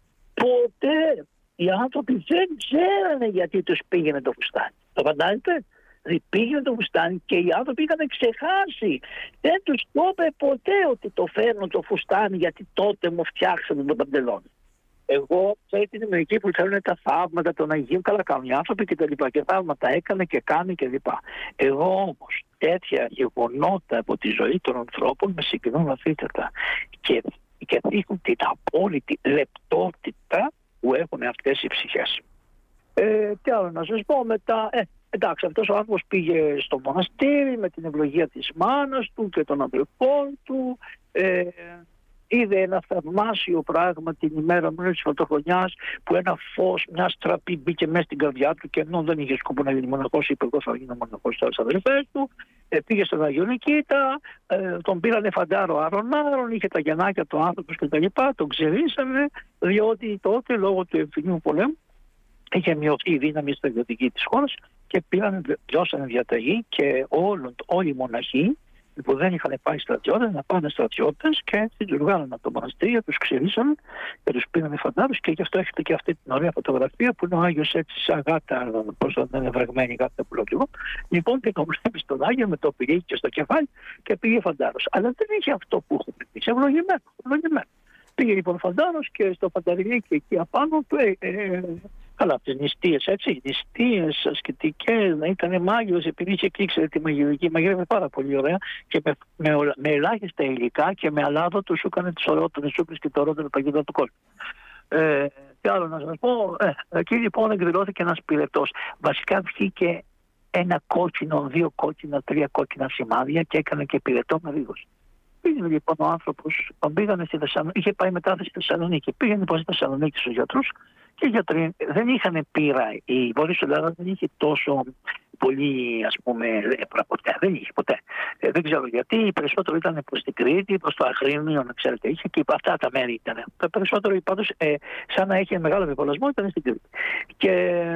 Ποτέ. Οι άνθρωποι δεν ξέρανε γιατί τους πήγαινε το φουστάνι. Το φαντάζεστε? Δηλαδή πήγαινε το φουστάνι και οι άνθρωποι είχαν ξεχάσει. Δεν τους το είπε ποτέ ότι το φέρνω το φουστάνι γιατί τότε μου φτιάξανε τον παντελόνι. Εγώ, ξέρετε, είναι μερικοί που θέλουν τα θαύματα των Αγίων, καλά κάνουν οι άνθρωποι και τα λοιπά. Και θαύματα έκανε και κάνει και λοιπά. Εγώ όμως τέτοια γεγονότα από τη ζωή των ανθρώπων με συγκινούν βαθύτερα. Και, και δείχνουν την απόλυτη λεπτότητα που έχουν αυτές οι ψυχές. Ε, τι άλλο να σας πω μετά. Ε, εντάξει, αυτός ο άνθρωπος πήγε στο μοναστήρι με την ευλογία της μάνας του και των αδελφών του. Ε, είδε ένα θαυμάσιο πράγμα την ημέρα μου της πρωτοχρονιάς που ένα φως, μια στραπή μπήκε μέσα στην καρδιά του και ενώ δεν είχε σκοπό να γίνει μοναχός, είπε εγώ θα γίνω μοναχός στις αδελφές του. Ε, πήγε στον Αγιο Νικήτα, ε, τον πήρανε φαντάρο άρον-άρον, είχε τα γεννάκια του άνθρωπος και τα λοιπά, τον ξερίσανε διότι τότε λόγω του εμφυλίου πολέμου είχε μειωθεί η δύναμη στρατιωτική της χώρας και πήραν, διώσανε διαταγή και όλων, όλοι οι μοναχοί που δεν είχαν πάει στρατιώτες να πάνε στρατιώτες και έτσι τους βγάλανε από το μοναστήρι, τους ξυρίσαν και τους πήρανε φαντάρους και γι' αυτό έχετε και αυτή την ωραία φωτογραφία που είναι ο Άγιος έτσι σαν γάτα, πώς δεν είναι βρεγμένη γάτα που λέω και εγώ. Λοιπόν και τον βλέπεις τον Άγιο με το πυρίκι στο κεφάλι και πήγε φαντάρος. Αλλά δεν είχε αυτό που έχουμε εμείς, ευλογημένο, ευλογημένο. Πήγε λοιπόν φαντάρος και στο φανταριλίκι εκεί απάνω του ε, ε, καλά, τις νηστείες, έτσι, νηστείες ασκητικές, να ήταν μάγιος επειδή είχε ήξερε τη μαγειρική, μαγειρεύε πάρα πολύ ωραία και με, με, με ελάχιστα υλικά και με αλάδο του σου έκανε τις ωραιότερες σούπες και το ωραιότερο παγίδα του κόσμου. Ε, τι άλλο να σας πω, ε, εκεί λοιπόν εκδηλώθηκε ένας πυρετός. Βασικά βγήκε ένα κόκκινο, δύο κόκκινα, τρία κόκκινα σημάδια και έκανε και πυρετό με ρίγος. Πήγαινε λοιπόν ο άνθρωπος, τον πήγανε στη Θεσσαλονίκη, είχε πάει μετά στη Θεσσαλονίκη. Πήγαινε λοιπόν στη Θεσσαλονίκη στους γιατρούς και οι γιατροί δεν είχαν πείρα. Η Βόρειος Ελλάδα δεν είχε τόσο πολύ, ας πούμε, λέπρα ποτέ. Δεν είχε ποτέ. Ε, δεν ξέρω γιατί. Οι περισσότερο ήταν προς την Κρήτη, προς το Αχρήνιο, να ξέρετε. Είχε και αυτά τα μέρη ήταν. Τα περισσότερο πάντως, ε, σαν να έχει μεγάλο επιβολασμό, ήταν στην Κρήτη. Και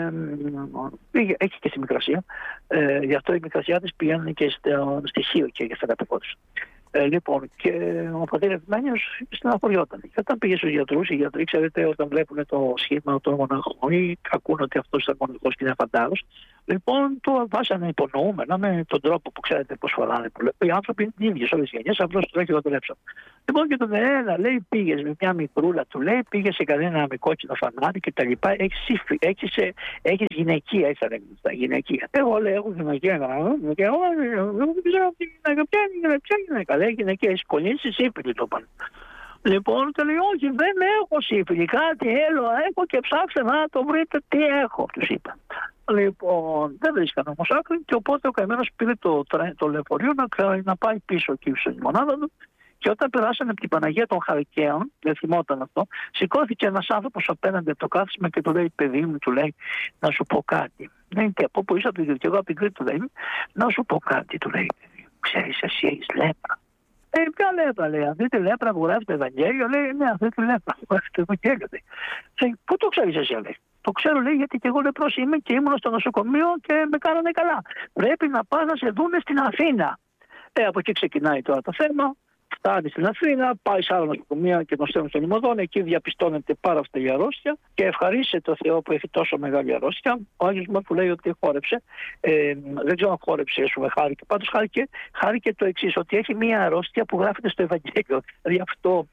ε, έχει και στη Μικρασία. Ε, γι' αυτό οι Μικρασιάτες πήγαιναν και στο στοιχείο και για αυτά τα πεπόδους. Ε, λοιπόν, και ο πατήρ Ευμένιος στεναχωριόταν. Και όταν πήγε στους γιατρούς, οι γιατροί, ξέρετε, όταν βλέπουν το σχήμα των μοναχών ή ακούν ότι αυτός ήταν μοναχός και είναι φαντάρος, λοιπόν, το βάσανε υπονοούμενα με τον τρόπο που ξέρετε πώς φοράνε. Οι άνθρωποι είναι οι ίδιοι, όλες οι γενιές, απλώς το έχει δουλέψαν. Λοιπόν, και τον ένα λέει, πήγες με μια μικρούλα, του λέει, πήγε σε κανένα με κόκκινο φανάρι και τα λοιπά. Έχεις, έχεις, έχεις γυναικεία, έτσι θα λέγουμε στα γυναικεία. Εγώ λέω, έχω γυναικεία, και εγώ δεν ξέρω αυτή η γυναίκα, ποια γυναίκα. Λέει γυναικεία, έχεις κολλήσει σύμφυλη, το είπαν. Λοιπόν, και λέει, όχι, δεν έχω σύμφυλη, κάτι άλλο έχω και ψάξτε να το βρείτε τι έχω, τους είπαν. Λοιπόν, δεν βρίσκαν όμως άκρη και οπότε ο καημένος πήρε το, το λεωφορείο να, να πάει πίσω εκεί στην μονάδα του και όταν περάσανε από την Παναγία των Χαρικαίων, δεν θυμόταν αυτό, σηκώθηκε ένας άνθρωπος απέναντι από το κάθισμα και του λέει, παιδί μου, του λέει, να σου πω κάτι. Ναι, και από πού είσαι από την Κρήτη, εγώ από την Κρήτη, του λέει, να σου πω κάτι, του λέει, ξέρεις, εσύ έχεις λέπρα. Ε, ποια λέπρα, λέει, αυτή τη λέπρα που γράφει το Ευαγγέλιο, λέει, ναι, αυτή τη λέπρα που γράφει το Ευαγγέλιο, λέει. Πού το ξέρεις εσύ, λέει. Το ξέρω, λέει, γιατί και εγώ λεπρός είμαι και ήμουν στο νοσοκομείο και με κάνανε καλά. Πρέπει να πας να σε δούνε στην Αθήνα. Ε, από εκεί ξεκινάει τώρα το θέμα. Φτάνει στην Αθήνα, πάει σε άλλο νοσοκομείο και τον στέλνουν στον Ημωδόν. Εκεί διαπιστώνεται πάρα αυτή η αρρώστια και ευχαρίστησε το Θεό που έχει τόσο μεγάλη αρρώστια. Ο Άγιος μου που λέει ότι χόρεψε, ε, δεν ξέρω αν χόρεψε, σου με χάρηκε. Πάντως χάρηκε, χάρηκε το εξής, ότι έχει μία αρρώστια που γράφεται στο Ευαγγέλιο. Δηλαδή αυτό,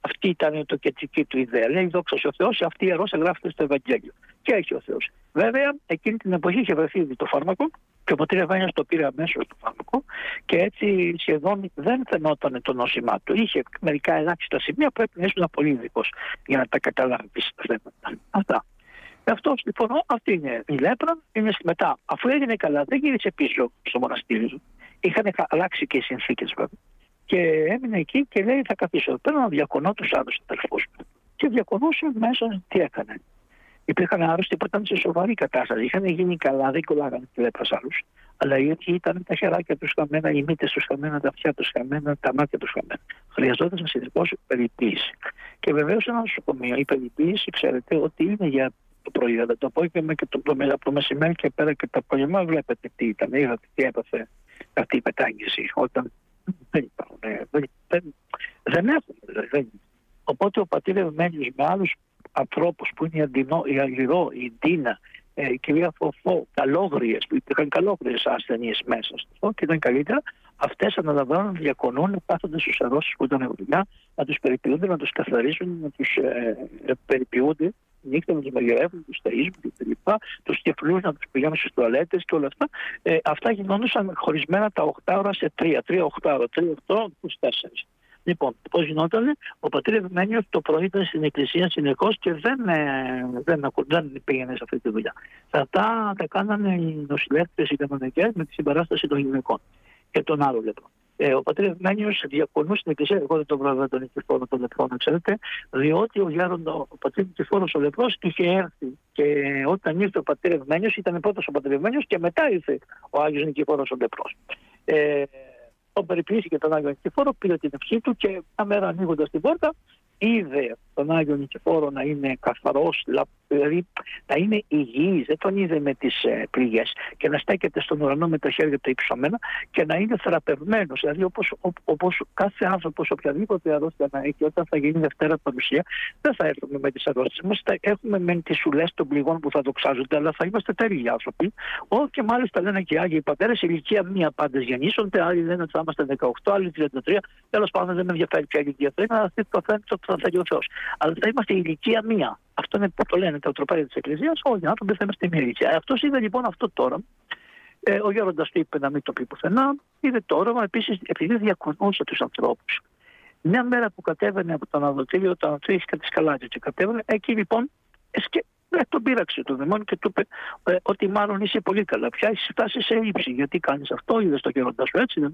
Αυτή ήταν το κετσική του ιδέα. Λέει: δόξα ο Θεός, αυτή η ιερός εγγράφεται στο Ευαγγέλιο. Και έχει ο Θεός. Βέβαια, εκείνη την εποχή είχε βρεθεί ήδη το φάρμακο και ο πατήρ Ευάγγελος το πήρε αμέσως το φάρμακο και έτσι σχεδόν δεν φαινόταν το νόσημά του. Είχε μερικά ελάχιστα σημεία που πρέπει να ήσουν πολύ ειδικός για να τα καταλάβεις τα θέματα. Αυτά. Αυτό λοιπόν, αυτή είναι η λέπρα. Είναι μετά, αφού έγινε καλά, δεν γύρισε πίσω στο μοναστήρι. Είχαν αλλάξει και οι συνθήκες βέβαια. Και έμεινε εκεί και λέει: θα καθίσω εδώ πέρα να διακονώ τους άλλους αδελφούς μου. Και διακονούσε μέσα, τι έκανε. Υπήρχαν άρρωστοι που ήταν σε σοβαρή κατάσταση. Είχαν γίνει καλά, δεν κολλάγανε τη λέπρα σ' άλλους. Αλλά οι ίδιοι ήταν τα χεράκια τους χαμένα, οι μύτες τους χαμένα, τα αυτιά τους χαμένα, τα μάτια τους χαμένα. Χρειαζόταν συνεχώς περιποίηση. Και βεβαίως ένα νοσοκομείο, η περιποίηση, ξέρετε ότι είναι για το πρωί, το απόγευμα και το, από το μεσημέρι και πέρα και το απόγευμα. Βλέπετε τι ήταν, είδατε τι έπαθε αυτή η μετάγγιση. Όταν δεν υπάρχουν, δεν, δεν, δεν έχουν δηλαδή. Οπότε ο πατήρ Ευμένιος με άλλους ανθρώπους που είναι η, Αντινό, η Αλυρό, η Ντίνα, ε, η κυρία Φοφό, καλόγριες, που υπήρχαν καλόγριες ασθενείς μέσα στο και ήταν καλύτερα, αυτές αναλαμβάνουν, διακονούν, κάθονται στους αρρώστους που ήταν δουλειά, να τους περιποιούνται, να τους καθαρίζουν, να τους ε, ε, περιποιούνται νύχτα, να τους μαγειρεύουν, τους ταΐζουν κλπ. Τους τυφλούς να τους πηγαίνουν στις τουαλέτες και όλα αυτά. Ε, αυτά γινόντουσαν χωρισμένα τα οκτώ ώρα σε τρία, τρία οκτώ ώρα, τρία οκτώ, είκοσι τέσσερα. Λοιπόν, πώς γινότανε, ο πατήρ Ευμένιος το πρωί ήταν στην εκκλησία συνεχώς και δεν, ε, δεν, δεν πήγαινε σε αυτή τη δουλειά. Αυτά τα κάνανε οι νοσηλεύτες, οι κανονικές, με τη συμπαράσταση των γυναικών και των άλλων λεπτών. Ε, ο πατήρ Ευμένιος διακονούσε στην εκκλησία, εγώ δεν τον βράδυ τον Νικηφόρο των λεπτών, ξέρετε, διότι ο Γέροντα, ο πατήρ Νικηφόρος ο λεπτός είχε έρθει και όταν ήρθε ο πατήρ Ευμένιος, ήταν πρώτος ο πατήρ Ευμένιος και μετά ήρθε ο Άγιος Νικηφόρος ο λεπτός. Ε, Τον περιποιήθηκε τον Άγιο Νικηφόρο, πήρε την ευχή του και μια μέρα ανοίγοντας την πόρτα, είδε τον Άγιο Νικηφόρο να είναι καθαρός, δηλαδή να είναι υγιής, δεν τον είδε με τις ε, πληγές και να στέκεται στον ουρανό με τα χέρια του υψωμένα και να είναι θεραπευμένος, δηλαδή όπως, ό, όπως κάθε άνθρωπος, οποιαδήποτε αρρώστια να έχει, όταν θα γίνει Δευτέρα παρουσία, δεν θα έρθουμε με τις αρρώστιες μας, θα έχουμε με τις σουλές των πληγών που θα δοξάζονται, αλλά θα είμαστε τέλειοι άνθρωποι. Ό, και μάλιστα λένε και οι Άγιοι Πατέρες, ηλικία μία πάντες γεννήσονται, άλλοι λένε ότι θα είμαστε δεκαοκτώ, άλλοι τριάντα τρία, τέλος πάντων δεν με ενδιαφέρει ποια ηλικία θα είναι, αλλά αυτό θα θέλει ο Θεός. Αλλά θα είμαστε ηλικία μία. Αυτό είναι που το λένε τα τροπάρια της Εκκλησίας. Όλοι οι άνθρωποι θα είμαστε μία ηλικία. Αυτό είδε λοιπόν αυτό τώρα. Ε, ο Γέροντας του είπε να μην το πει πουθενά. Είδε το όραμα επίσης επειδή διακονούσε τους ανθρώπους. Μια μέρα που κατέβαινε από το αναδοτήριο, το αναδοτήριο είχε κάτι σκαλάκια και κατέβαινε. Εκεί λοιπόν εσκε... ε, τον πείραξε το δαιμόνιο και του είπε ε, ότι μάλλον είσαι πολύ καλά. Πια έχει φτάσει σε ύψη. Γιατί κάνεις αυτό, είδες το Γέροντα σου έτσι, δεν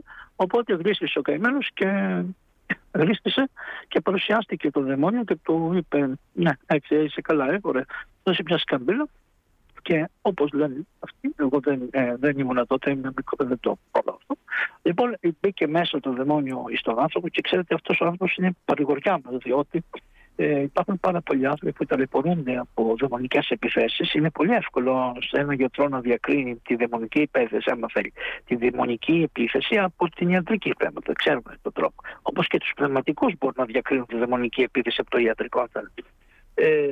οπότε γλίστησε ο καημένος και. Γλίστησε και παρουσιάστηκε το δαιμόνιο και του είπε: ναι, έτσι είσαι καλά, ε, ωραία. Δώσε μια σκαμπίλα και όπως λένε αυτοί, εγώ δεν, ε, δεν ήμουν τότε, ήμουν μικρό, δεν το πρώτο αυτό. Λοιπόν, μπήκε μέσα το δαιμόνιο στον άνθρωπο και ξέρετε, αυτός ο άνθρωπος είναι παρηγοριά μας, διότι ε, υπάρχουν πάρα πολλοί άνθρωποι που ταλαιπωρούνται από δαιμονικές επιθέσεις. Είναι πολύ εύκολο σε έναν γιατρό να διακρίνει τη δαιμονική επίθεση, άμα θέλει, τη δαιμονική επίθεση από την ιατρική πνεύματα. Ξέρουμε τον τρόπο. Όπως και τους πνευματικούς μπορούν να διακρίνουν τη δαιμονική επίθεση από το ιατρικό, αν θέλετε. Ε,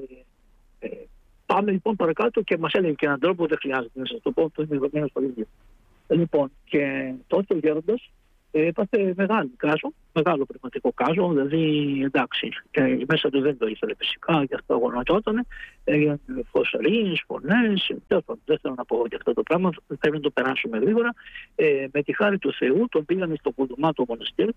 ε, πάμε λοιπόν παρακάτω και μας έλεγε και έναν τρόπο, δεν χρειάζεται να σας το πω, το είναι δεδομένο στο ίδιο. Λοιπόν, και τότε ο Γέροντας έπαθε μεγάλο κάζο, μεγάλο πνευματικό κάζο, δηλαδή εντάξει, ε, μέσα του δεν το ήθελε φυσικά, γι' αυτό γονατιόταν, έγιναν φωσαρίες, φωνές, δεν θέλω να πω για αυτό το πράγμα, πρέπει να το περάσουμε γρήγορα. Ε, με τη χάρη του Θεού τον πήγανε στο Κουδουμάτο μοναστήρι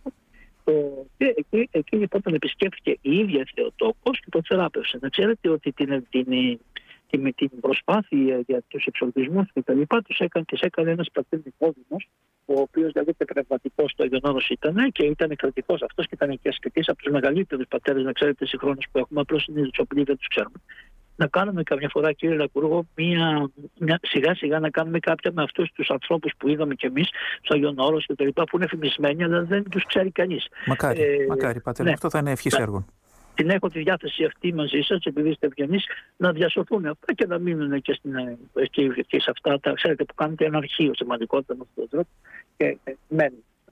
και εκεί, εκεί λοιπόν τον επισκέφθηκε η ίδια η Θεοτόκος και τον θεράπευσε. Να ξέρετε ότι την, την, την, με την προσπάθεια για τους εξορκισμούς και τα λοιπά τους έκανε, τις έκανε ένας πατήρ Νικόδημος, ο οποίος δηλαδή πνευματικός στο ίδιο όρος ήταν και ήταν κρατικός αυτός και ήταν και ασκητής από τους μεγαλύτερους πατέρες, να ξέρετε, συγχρόνως που έχουμε, απλώς είναι τους οποίους δεν τους ξέρουμε. Να κάνουμε καμιά φορά, κύριε Λακουργό, μια, μια, σιγά σιγά να κάνουμε κάποια με αυτούς τους ανθρώπους που είδαμε κι εμείς στο Άγιον Όρος και τα λοιπά, που είναι φημισμένοι, αλλά δεν τους ξέρει κανείς. Μακάρι, ε, μακάρι, πατέρα, ναι, αυτό θα είναι ευχής έργων. Την έχω τη διάθεση αυτή μαζί σας, επειδή είστε ευγενείς, να διασωθούν αυτά και να μείνουν και, στην, και, και σε αυτά τα, ξέρετε, που κάνετε ένα αρχείο σημαντικότητα με αυτόν τον τρόπο και ε, μένουν.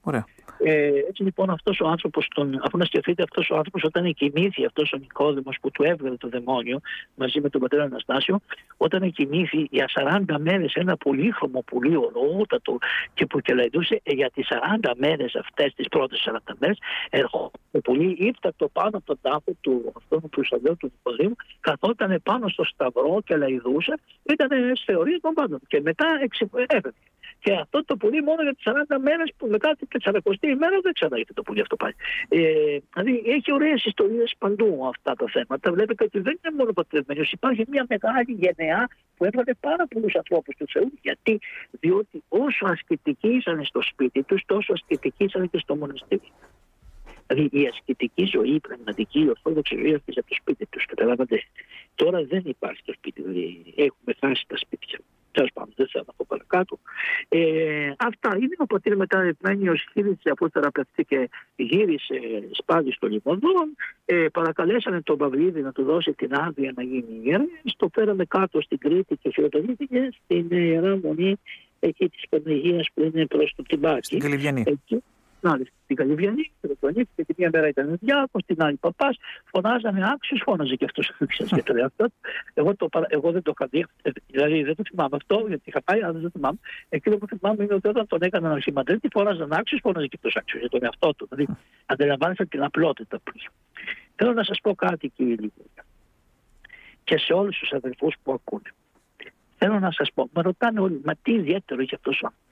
Ωραία. Ε, έτσι λοιπόν αυτός ο άνθρωπος, τον, αφού να σκεφτείτε αυτός ο άνθρωπος όταν εκοιμήθη αυτός ο Νικόδημος που του έβγαλε το δαιμόνιο μαζί με τον πατέρα Αναστάσιο, όταν εκοιμήθη για σαράντα μέρες ένα πολύχρωμο πουλί ολόωτατο και που κελαϊδούσε, για τις σαράντα μέρες αυτές, τις πρώτες σαράντα μέρες, ερχόταν το πουλί, ήρθε πάνω από τον τάφο του αυτού του Σαββαίου του Νικοδήμου, καθόταν πάνω στο σταυρό και λαϊδούσε, ήταν στις θεωρίες των πάντων και μετά έφευγε. Και αυτό το πουλί μόνο για τις σαράντα μέρες που μετά την τεσσαρακοστή ημέρα δεν ξαναήρθε το πουλί αυτό πάλι. Ε, δηλαδή έχει ωραίες ιστορίες παντού αυτά τα θέματα. Βλέπετε ότι δεν είναι μόνο πατρευμένος. Υπάρχει μια μεγάλη γενεά που έβαλε πάρα πολλούς ανθρώπους του Θεού. Γιατί? Διότι όσο ασκητικοί ήσαν στο σπίτι τους, τόσο ασκητικοί ήσαν και στο μοναστήρι. Δηλαδή η ασκητική ζωή, η πνευματική, η ορθόδοξη ζωή έρχεται από το σπίτι τους. Καταλάβατε. Τώρα δεν υπάρχει το σπίτι. Δηλαδή έχουμε χάσει τα σπίτια. Τέλος πάντων, δεν θέλω να πω παρακάτω. Ε, αυτά είναι. Ο πατήρ μετά Ευμένιος γύρισε από θεραπευτή και γύρισε σπάδι στο Λιμωδόν. Ε, παρακαλέσανε τον Παυλίδη να του δώσει την άδεια να γίνει ιερέας. Το φέραμε κάτω στην Κρήτη και χειροτονήθηκε στην Ιερά Μονή εκεί της Παναγίας που είναι προς το Τιμπάκι. Στην Καλυβιανή. Εκεί. Να, στην Καλυβιανή, χειροτονήθηκε, τη μία μέρα ήταν διάκος, την άλλη παπάς, φωνάζανε άξιος, φώναζε και αυτός για το εαυτό του. Εγώ, το, εγώ δεν το είχα δει, δηλαδή δεν το θυμάμαι αυτό, γιατί είχα πάει, αλλά δεν το θυμάμαι. Εκείνο που θυμάμαι είναι ότι όταν τον έκαναν αρχιμαντρέτη, φώναζαν άξιος, φώναζε και αυτός άξιος για τον εαυτό του. Δηλαδή αντιλαμβάνεστε την απλότητα που είχε. Θέλω να σας πω κάτι, κύριε Λιγούρια, και σε όλους τους αδελφούς που ακούνε. Θέλω να σας πω, με ρωτάνε όλοι, μα τι ιδιαίτερο είχε αυτός ο άνθρωπος.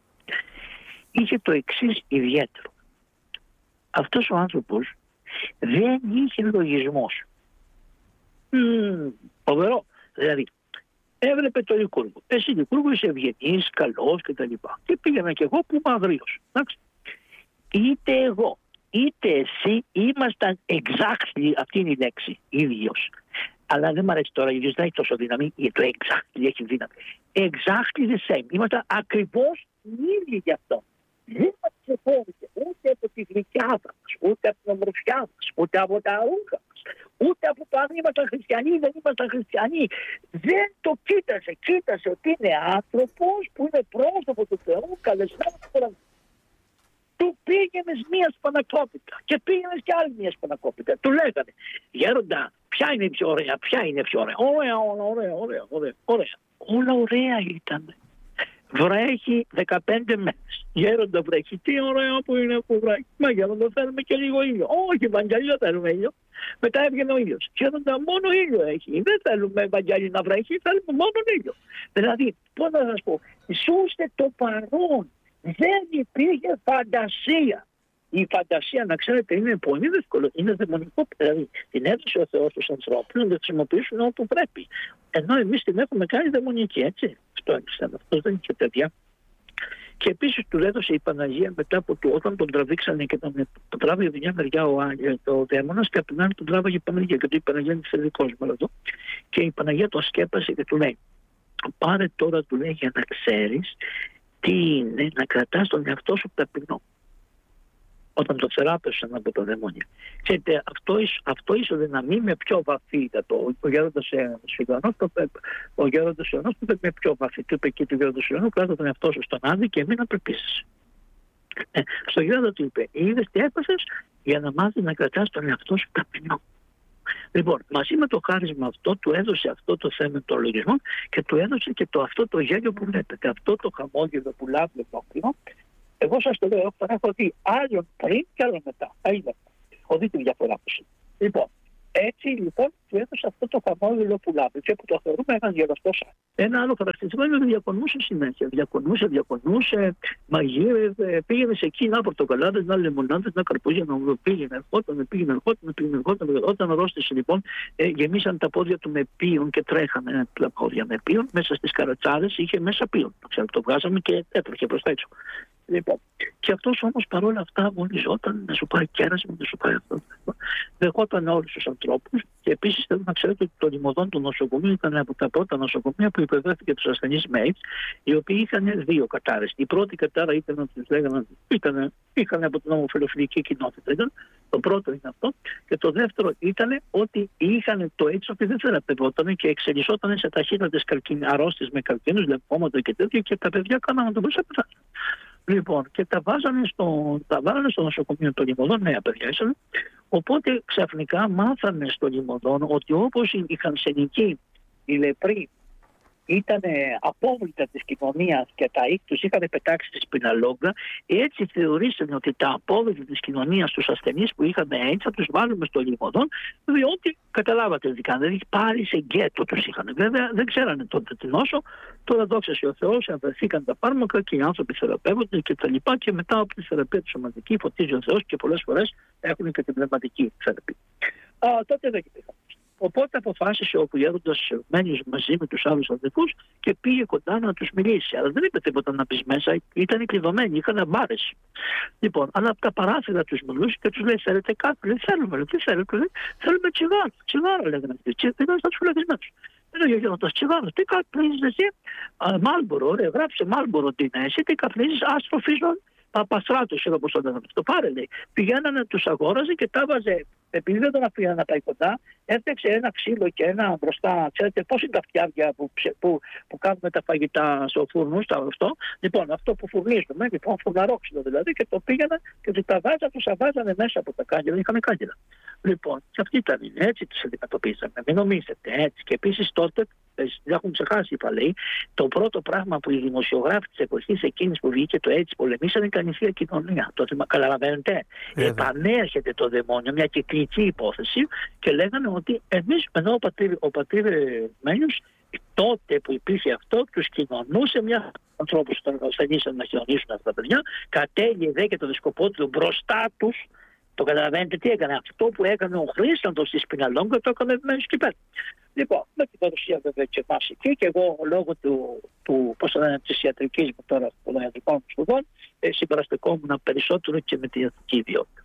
Είχε το εξής ιδιαίτερο. Αυτός ο άνθρωπος δεν είχε λογισμός. Mm, φοβερό. Δηλαδή, έβλεπε το Λικούργο. Εσύ Λικούργο είσαι ευγενής, καλός κτλ. Και πήγαινα κι εγώ που είμαι αγρίος. Είτε εγώ, είτε εσύ ήμασταν exactly, αυτή είναι η λέξη, ίδιος. Αλλά δεν μου αρέσει τώρα, η ίδιος δεν έχει τόσο δύναμη, γιατί το exactly έχει δύναμη. Exactly the same. Ήμασταν ακριβώς ίδιοι γι' αυτό. Δεν μας ξεχώρισε ούτε από τη γλυκιά μας, ούτε από την ομορφιά μας, ούτε από τα ρούχα μας, ούτε από το αν ήμασταν χριστιανοί ή δεν ήμασταν χριστιανοί. Δεν το κοίτασε. Κοίτασε ότι είναι άνθρωπος που είναι πρόσωπο του Θεού, καλεσμένος του Θεού. Του πήγαινες μία σπανακόπιτα και πήγαινες και άλλη μία σπανακόπιτα. Του λέγανε, γέροντα, ποια είναι η πιο ωραία, ποια είναι η πιο ωραία. Ωραία, όλα ωραία, ωραία, ωραία, ωραία. Όλα ωραία ήταν. Βρέχει δεκαπέντε μέρες. Γέροντα βρέχει. Τι ωραίο που είναι που βρέχει. Μα γέροντα θέλουμε και λίγο ήλιο. Όχι, Βαγγέλιο θέλουμε ήλιο. Μετά έβγαινε ο ήλιος. Γέροντα μόνο ήλιο έχει. Δεν θέλουμε Βαγγέλιο να βρέχει, θέλουμε μόνο ήλιο. Δηλαδή, πώς να σας πω, ζούσε το παρόν. Δεν υπήρχε φαντασία. Η φαντασία, να ξέρετε, είναι πολύ δύσκολο. Είναι δαιμονικό. Δηλαδή, την έδωσε ο Θεός στους ανθρώπους να τη χρησιμοποιήσουν όπου πρέπει. Ενώ εμείς την έχουμε κάνει δαιμονική, έτσι. Αυτό είναι. Αυτό δεν είχε παιδιά. Και επίσης του έδωσε η Παναγία μετά από το, όταν τον τραβήξανε και τον, τον τράβηγε από μια μεριά ο, ο δαίμονας και από την άλλη τον τράβηγε η Παναγία. Γιατί η Παναγία είναι θετικός μόνο εδώ. Και η Παναγία τον σκέπασε και του λέει: πάρε τώρα, του λέει, για να ξέρεις τι είναι να κρατάς τον εαυτό σου ταπεινό. Όταν το θεράπευσαν από το δαιμόνιο. Ξέρετε, αυτό, αυτό ισοδυναμεί με πιο βαθύ ήταν το. Ο γέροντας Ιωαννός ο γέροντας Ιωαννός το είπε με πιο βαθύ. Του είπε και του γέροντας Ιωαννού, κράτα τον εαυτό σου στον άδει και μην απελπίσεις. Ε, στο γέροντα του είπε, είδες τι έπασες για να μάθεις να κρατάς τον εαυτό σου ταπεινό. Λοιπόν, μαζί με το χάρισμα αυτό του έδωσε αυτό το θέμα των λογισμών και του έδωσε και το, αυτό το γέλιο που βλέπετε, αυτό το χαμόγελο που λάβει το άκρημα. Εγώ σας το λέω, τον έχω δει άλλον πριν και άλλον μετά. Έχω δει τη διαφορά του. Λοιπόν, έτσι λοιπόν του έδωσε αυτό το χαμόγελο που λάβει και που το θεωρούμε έναν γελαστό σαν. Ένα άλλο χαρακτηριστικό είναι ότι διακονούσε συνέχεια. Διακονούσε, διακονούσε, μαγείρευε, πήγαινε σε εκεί να πορτοκαλάδες, να λεμονάδες, να καρπούζια, να πήγαινε, ερχόταν, πήγαινε, ερχόταν, πήγαινε, ερχόταν. Όταν αρρώστησε λοιπόν, ε, γεμίσαν τα πόδια του με πίον και τρέχανε τα πόδια με πίον. Μέσα στις καρατσάρες είχε μέσα πίον. Ξέρω, το βγάζαμε και έτρεχε προς τα έξω. Λοιπόν, και αυτός όμως παρόλα αυτά αγωνιζόταν να σου πάρει κέρασμα, να σου πάρει αυτό. Δεχόταν όλους τους ανθρώπους και επίσης θέλω να ξέρετε ότι το Λιμωδόν του νοσοκομείου ήταν από τα πρώτα νοσοκομεία που υποδέχθηκε τους ασθενείς με AIDS, οι οποίοι είχαν δύο κατάρες. Η πρώτη κατάρα ήταν ότι τους λέγανε, ήταν, είχαν από την ομοφιλοφιλική κοινότητα. Ήταν. Το πρώτο είναι αυτό. Και το δεύτερο ήταν ότι είχαν το AIDS ότι δεν θεραπευόταν και εξελισσόταν σε ταχύτατες αρρώστιες με καρκίνους, λεμφώματα και τέτοια και τα παιδιά κάνανε να το μπορούσαν να πεθάνουν. Λοιπόν, και τα βάζανε στο, τα βάλανε στο νοσοκομείο των Λιμωδών, νέα παιδιά ήσαν. Οπότε ξαφνικά μάθανε στο Λιμωδών ότι όπως οι Χανσενικοί, οι λεπροί, ήταν απόβλητα της κοινωνίας και τα οίκ τους είχαν πετάξει στη σπιναλόγκα, έτσι θεωρήσανε ότι τα απόβλητα της κοινωνίας, τους ασθενείς που είχαν AIDS, θα τους βάλουμε στο Λιμωδόν, διότι καταλάβατε τι κάνανε, δηλαδή πάλι σε γκέτο τους είχαν. Βέβαια δεν ξέρανε τότε την νόσο, τώρα δόξα σε ο Θεός, βρεθήκαν τα φάρμακα και οι άνθρωποι θεραπεύονται και τα λοιπά, και μετά από τη θεραπεία τη σωματική φωτίζει ο Θεός και πολλές φορές έχουν και την πνευματική θεραπεία. Α, τότε δεν υπήρχαν. Οπότε αποφάσισε ο γέροντας μένει μαζί με τους άλλους αδελφούς και πήγε κοντά να τους μιλήσει. Αλλά δεν είπε τίποτα να μπει μέσα, ήταν κλειδωμένοι, είχαν μπάρες. Λοιπόν, αλλά από τα παράθυρα τους μιλούσε και τους λέει: θέλετε κάτι? Δεν θέλουμε, λέει, τι θέλετε? Λέει, θέλουμε τσιγάρο. Τσιγάρο λέγανε αυτοί. Πήγαν στα φυλακισμένους. Λέει ο γέροντας: τσιγάρο, τι καπνίζεις εσύ? Μάλμπορο, ωραία, γράψε Μάλμπορο τι είναι. Εσύ τι καπνίζεις? Άστροφίζον. Παπαστράτος, όπως το λένε. Το πάρε, λέει. Πηγαίνανε, τους αγόραζε και τα βάζε. Επειδή δεν τον αφήνανε να πάει κοντά, έφτιαξε ένα ξύλο και ένα μπροστά. Ξέρετε πώς είναι τα φτιάρια που, που, που κάνουμε τα φαγητά στο φούρνο, στο αυτό. Λοιπόν, αυτό που φουρνίζουμε, λοιπόν, φουρναρόξυλο δηλαδή, και το πήγαιναν και τους τα βάζανε, τους τα βάζανε μέσα από τα κάγκελα. Είχαμε κάγκελα. Λοιπόν, και αυτή ήταν, έτσι τους αντιμετωπίζαμε. Μην νομίζετε, έτσι. Και επίσης τότε, δεν έχουν ξεχάσει, είπα, λέει, το πρώτο πράγμα που οι δημοσιογράφοι της εποχής εκείνης που βγήκε το έτσι πολεμήσανε ήταν η Θεία Κοινωνία. Τότε, καταλαβαίνετε, επανέρχεται το δαιμόνιο, μια κυκλική υπόθεση, και λέγανε ότι εμείς, ενώ ο πατήρ, ο πατήρ Μένιος, τότε που υπήρχε αυτό, τους κοινωνούσε μια ανθρώπους που ήταν ασθενείς να κοινωνήσουν αυτά τα παιδιά, κατέληγε δε και το δισκοπό του μπροστά τους. Το καταλαβαίνετε τι έκανε? Αυτό που έκανε ο Χρήσταντος στη Σπιναλόγκα το έκανε Μένιος εκεί πέρα. Λοιπόν, με την παρουσία βέβαια και εμάς εκεί, και εγώ λόγω του, του πώς θα λένε, της ιατρικής μου τώρα, των ιατρικών μου σπουδών, ε, συμπαραστεκόμουν περισσότερο και με τη ιατρική ιδιότητα.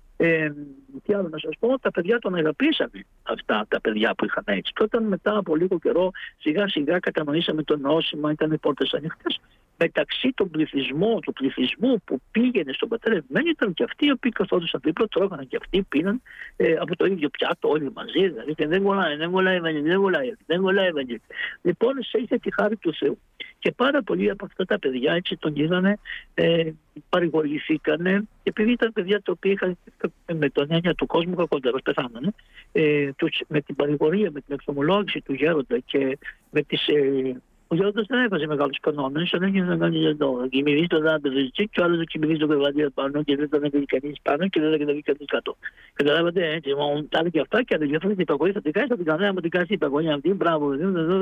Ε, τι άλλο να σας πω, τα παιδιά τον αγαπήσαμε, αυτά τα παιδιά που είχαν έτσι. Και όταν μετά από λίγο καιρό σιγά σιγά κατανοήσαμε το νόσημα, ήταν οι πόρτες ανοιχτές, μεταξύ των πληθυσμών, του πληθυσμού που πήγαινε στον πατέρα Ευμένη, ήταν και αυτοί οι οποίοι καθόντουσαν δίπλα, τρώγανε και αυτοί, πίναν ε, από το ίδιο πιάτο όλοι μαζί. Δηλαδή και δεν κολλάει, δεν κολλάει Ευμένη, δεν κολλάει, δεν κολλάει Ευμένη. Λοιπόν, σε είχε τη χάρη του Θεού. Και πάρα πολλοί από αυτά τα παιδιά έτσι τον είδανε, ε, παρηγορηθήκανε, και επειδή ήταν παιδιά τα οποία είχαν με τον έννοια του κόσμου κακότερος, πεθάνανε, ε, τους, με την παρηγορία, με την εξομολόγηση του γέροντα και με τις... Ε, ο γέροντας δεν έβαζε μεγάλους κανόνες, αλλά έγινε να κάνει εδώ. Κοιμηθεί το δάμπεδο και ο άλλος κοιμηθεί το κρεβάτι πάνω και δεν τον έκανε κανείς πάνω και δεν έκανε κανείς κάτω. Καταλάβατε, έτσι, μόνο τα άλλα και αυτά, και αν δεν την υπαγωγή θα την κάνεις, θα την κανένα μου την κάνεις την υπαγωγή αυτή, μπράβο,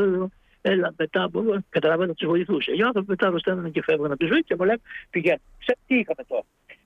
έλα μετά από εδώ, καταλάβατε, τους βοηθούσε. Οι άνθρωποι μετά αρρωσταίνανε και φεύγαν από τη ζωή και μου λένε: πηγαίνουν. Τι είχαμε τώρα?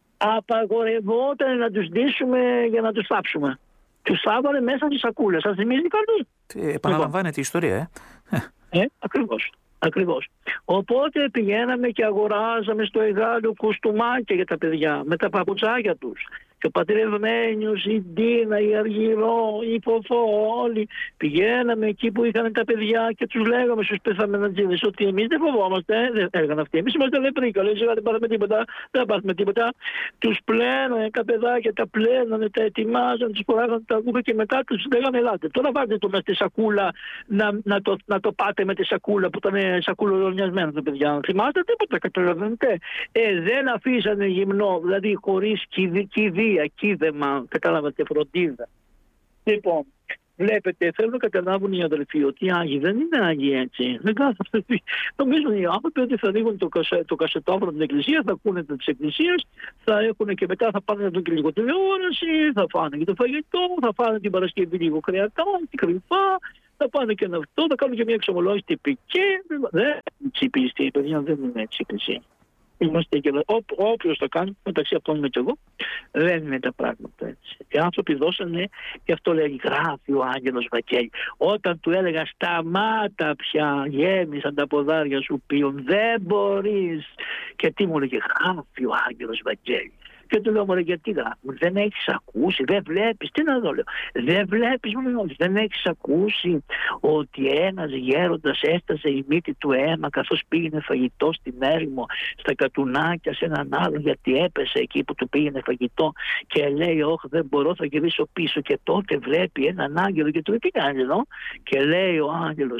Απαγορευόταν να τους ντύσουμε για να τους θάψουμε. Τους θάβανε μέσα στις σακούλες. Σας θυμίζει κάτι? Επαναλαμβάνεται η ιστορία, ε. Ε, ακριβώς. Ακριβώς. Οπότε πηγαίναμε και αγοράζαμε στο Εγάλιο κουστούμάκια για τα παιδιά, με τα παπουτσάκια τους. Και ο πατήρ Ευμένιος, η Ντίνα, η Αργυρό, η Φοφό, όλοι πηγαίναμε εκεί που είχαν τα παιδιά και τους λέγαμε στους πεθαμενατζίδες ότι εμείς δεν φοβόμαστε, δεν έλεγαν αυτοί. Εμείς είμαστε λεπροί, καλώς δεν πάρουμε τίποτα, δεν πάρουμε τίποτα. Τους πλένανε τα παιδάκια, τα πλένανε, τα ετοιμάζανε, τους φοράγανε τα ρούχα και μετά τους λέγανε: ελάτε, τώρα βάλτε το μέσα στη σακούλα, να, να, το, να το πάτε με τη σακούλα που ήταν σακούλα ρολιασμένα τα παιδιά. Θυμάστε τίποτα, καταλαβαίνετε? Ε, δεν αφήσανε γυμνό, δηλαδή χωρίς κηδεία. Κίδεμα, κατάλαβατε, φροντίδα. Λοιπόν, βλέπετε, θέλω να καταλάβουν οι αδελφοί ότι οι Άγιοι δεν είναι Άγιοι έτσι. Δεν κάθονται. Νομίζουν οι άνθρωποι ότι θα ανοίγουν το, κασε, το κασετόφωνο την εκκλησία, θα ακούνε τις εκκλησίες, θα έχουν και μετά θα πάνε να δουν και λίγο τηλεόραση, θα φάνε και το φαγητό, θα φάνε την Παρασκευή λίγο κρεατά, και κρυφά, θα πάνε και αυτό, θα κάνουν και μια εξομολόγηση τυπική. Δεν είναι έτσι πιστή, παιδιά, δεν είναι έτσι η εκκλησία. Είμαστε και όποιος το κάνει, μεταξύ αυτών είμαι και εγώ, δεν είναι τα πράγματα έτσι. Οι άνθρωποι δώσανε, και αυτό λέει, γράφει ο Άγγελος Βαγγέλη. Όταν του έλεγα σταμάτα πια, γέμισαν τα ποδάρια σου πίον, δεν μπορείς. Και τι μου έλεγε? Γράφει ο Άγγελος Βαγγέλη. Και του λέω: μωρέ, γιατί γράφουν? Δεν έχεις ακούσει, δεν βλέπεις? Τι να δω, λέω. Δεν βλέπεις, μου δεν έχεις ακούσει ότι ένας γέροντας έστασε η μύτη του αίμα καθώς πήγαινε φαγητό στην έρημο, στα κατουνάκια, σε έναν άλλο, γιατί έπεσε εκεί που του πήγαινε φαγητό, και λέει: όχι, δεν μπορώ, θα γυρίσω πίσω. Και τότε βλέπει έναν άγγελο και του λέει: τι κάνει εδώ? Και λέει ο άγγελος: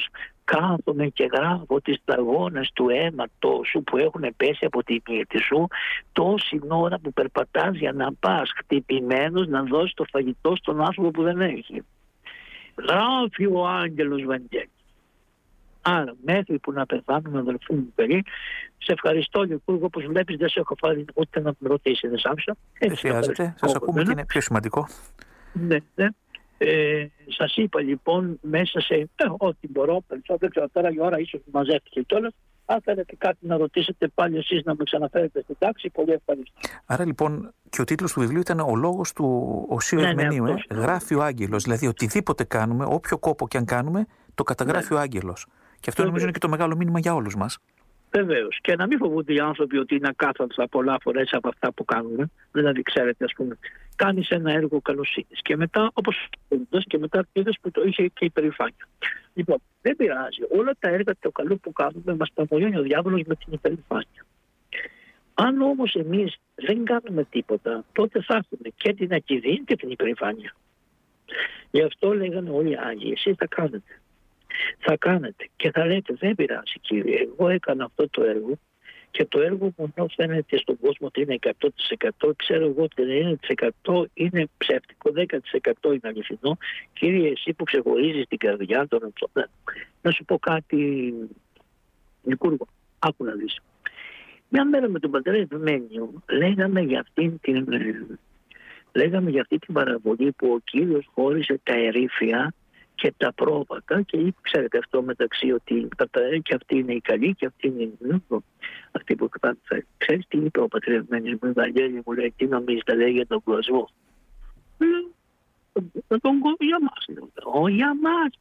κάθομαι και γράφω τις σταγόνες του αίματος σου που έχουν πέσει από τη μύτη σου τόση ώρα που περπατάς για να πας χτυπημένος να δώσεις το φαγητό στον άνθρωπο που δεν έχει. Γράφει ο Άγγελος Βαγγέλης. Άρα μέχρι που να πεθάνουμε, αδελφοί μου παιδί, σε ευχαριστώ Λικούργο, όπως βλέπεις δεν σε έχω πάρει ούτε να με ρωτήσεις, δεν σ' άφησα. Δεν χρειάζεται, σας ακούμε και είναι πιο σημαντικό. Ναι, ναι. Ε, σας είπα λοιπόν μέσα σε ε, ό,τι μπορώ, περισσότερο δεν ξέρω τώρα η ώρα ίσως μαζεύτηκε κιόλας. Αν θέλετε κάτι να ρωτήσετε πάλι εσείς να με ξαναφέρετε στην τάξη, πολύ ευχαριστώ. Άρα λοιπόν και ο τίτλος του βιβλίου ήταν «Ο λόγος του Οσίου ναι, Ευμενείου». Ναι, ε? Γράφει ο Άγγελος, δηλαδή οτιδήποτε κάνουμε, όποιο κόπο και αν κάνουμε, το καταγράφει ναι. ο Άγγελος. Και αυτό νομίζω είναι και το μεγάλο μήνυμα για όλους μας. Βεβαίως. Και να μην φοβούνται οι άνθρωποι ότι είναι ακάθαρτα πολλά φορές από αυτά που κάνουμε. Δηλαδή, ξέρετε, ας πούμε, κάνεις ένα έργο καλοσύνης και μετά, όπως και μετά είδες που το είχε και η περηφάνεια. Λοιπόν, δεν πειράζει. Όλα τα έργα το καλό που κάνουμε μας τα μολύνει ο διάβολος με την υπερηφάνεια. Αν όμως εμείς δεν κάνουμε τίποτα, τότε θα έχουμε και την ακιδεία και την υπερηφάνεια. Γι' αυτό λέγανε όλοι οι Άγιοι, εσείς θα κάνετε. Θα κάνετε και θα λέτε δεν πειράζει κύριε, εγώ έκανα αυτό το έργο και το έργο μου ενώ φαίνεται στον κόσμο ότι είναι εκατό τοις εκατό, ξέρω εγώ ότι ενενήντα τοις εκατό είναι ψεύτικο, δέκα τοις εκατό είναι αληθινό. Κύριε, εσύ που ξεχωρίζεις την καρδιά των ανθρώπων, να σου πω κάτι, Λικούργο, άκου να δεις. Μια μέρα με τον πατέρα Ευμένιο λέγαμε για αυτήν την, λέγαμε για αυτή την παραβολή που ο Κύριος χώρισε τα ερήφια και τα πρόβατα και είπε, ξέρετε αυτό μεταξύ ότι και αυτή είναι η καλή και αυτή είναι η νου. Αυτή που θα ξέρεις τι είπε ο πατρευμένος μου, Βαγγέλη μου λέει, τι νομίζεις τα λέει για τον κόσμο. Για τον κόσμο, για μας λέω, όχι για μας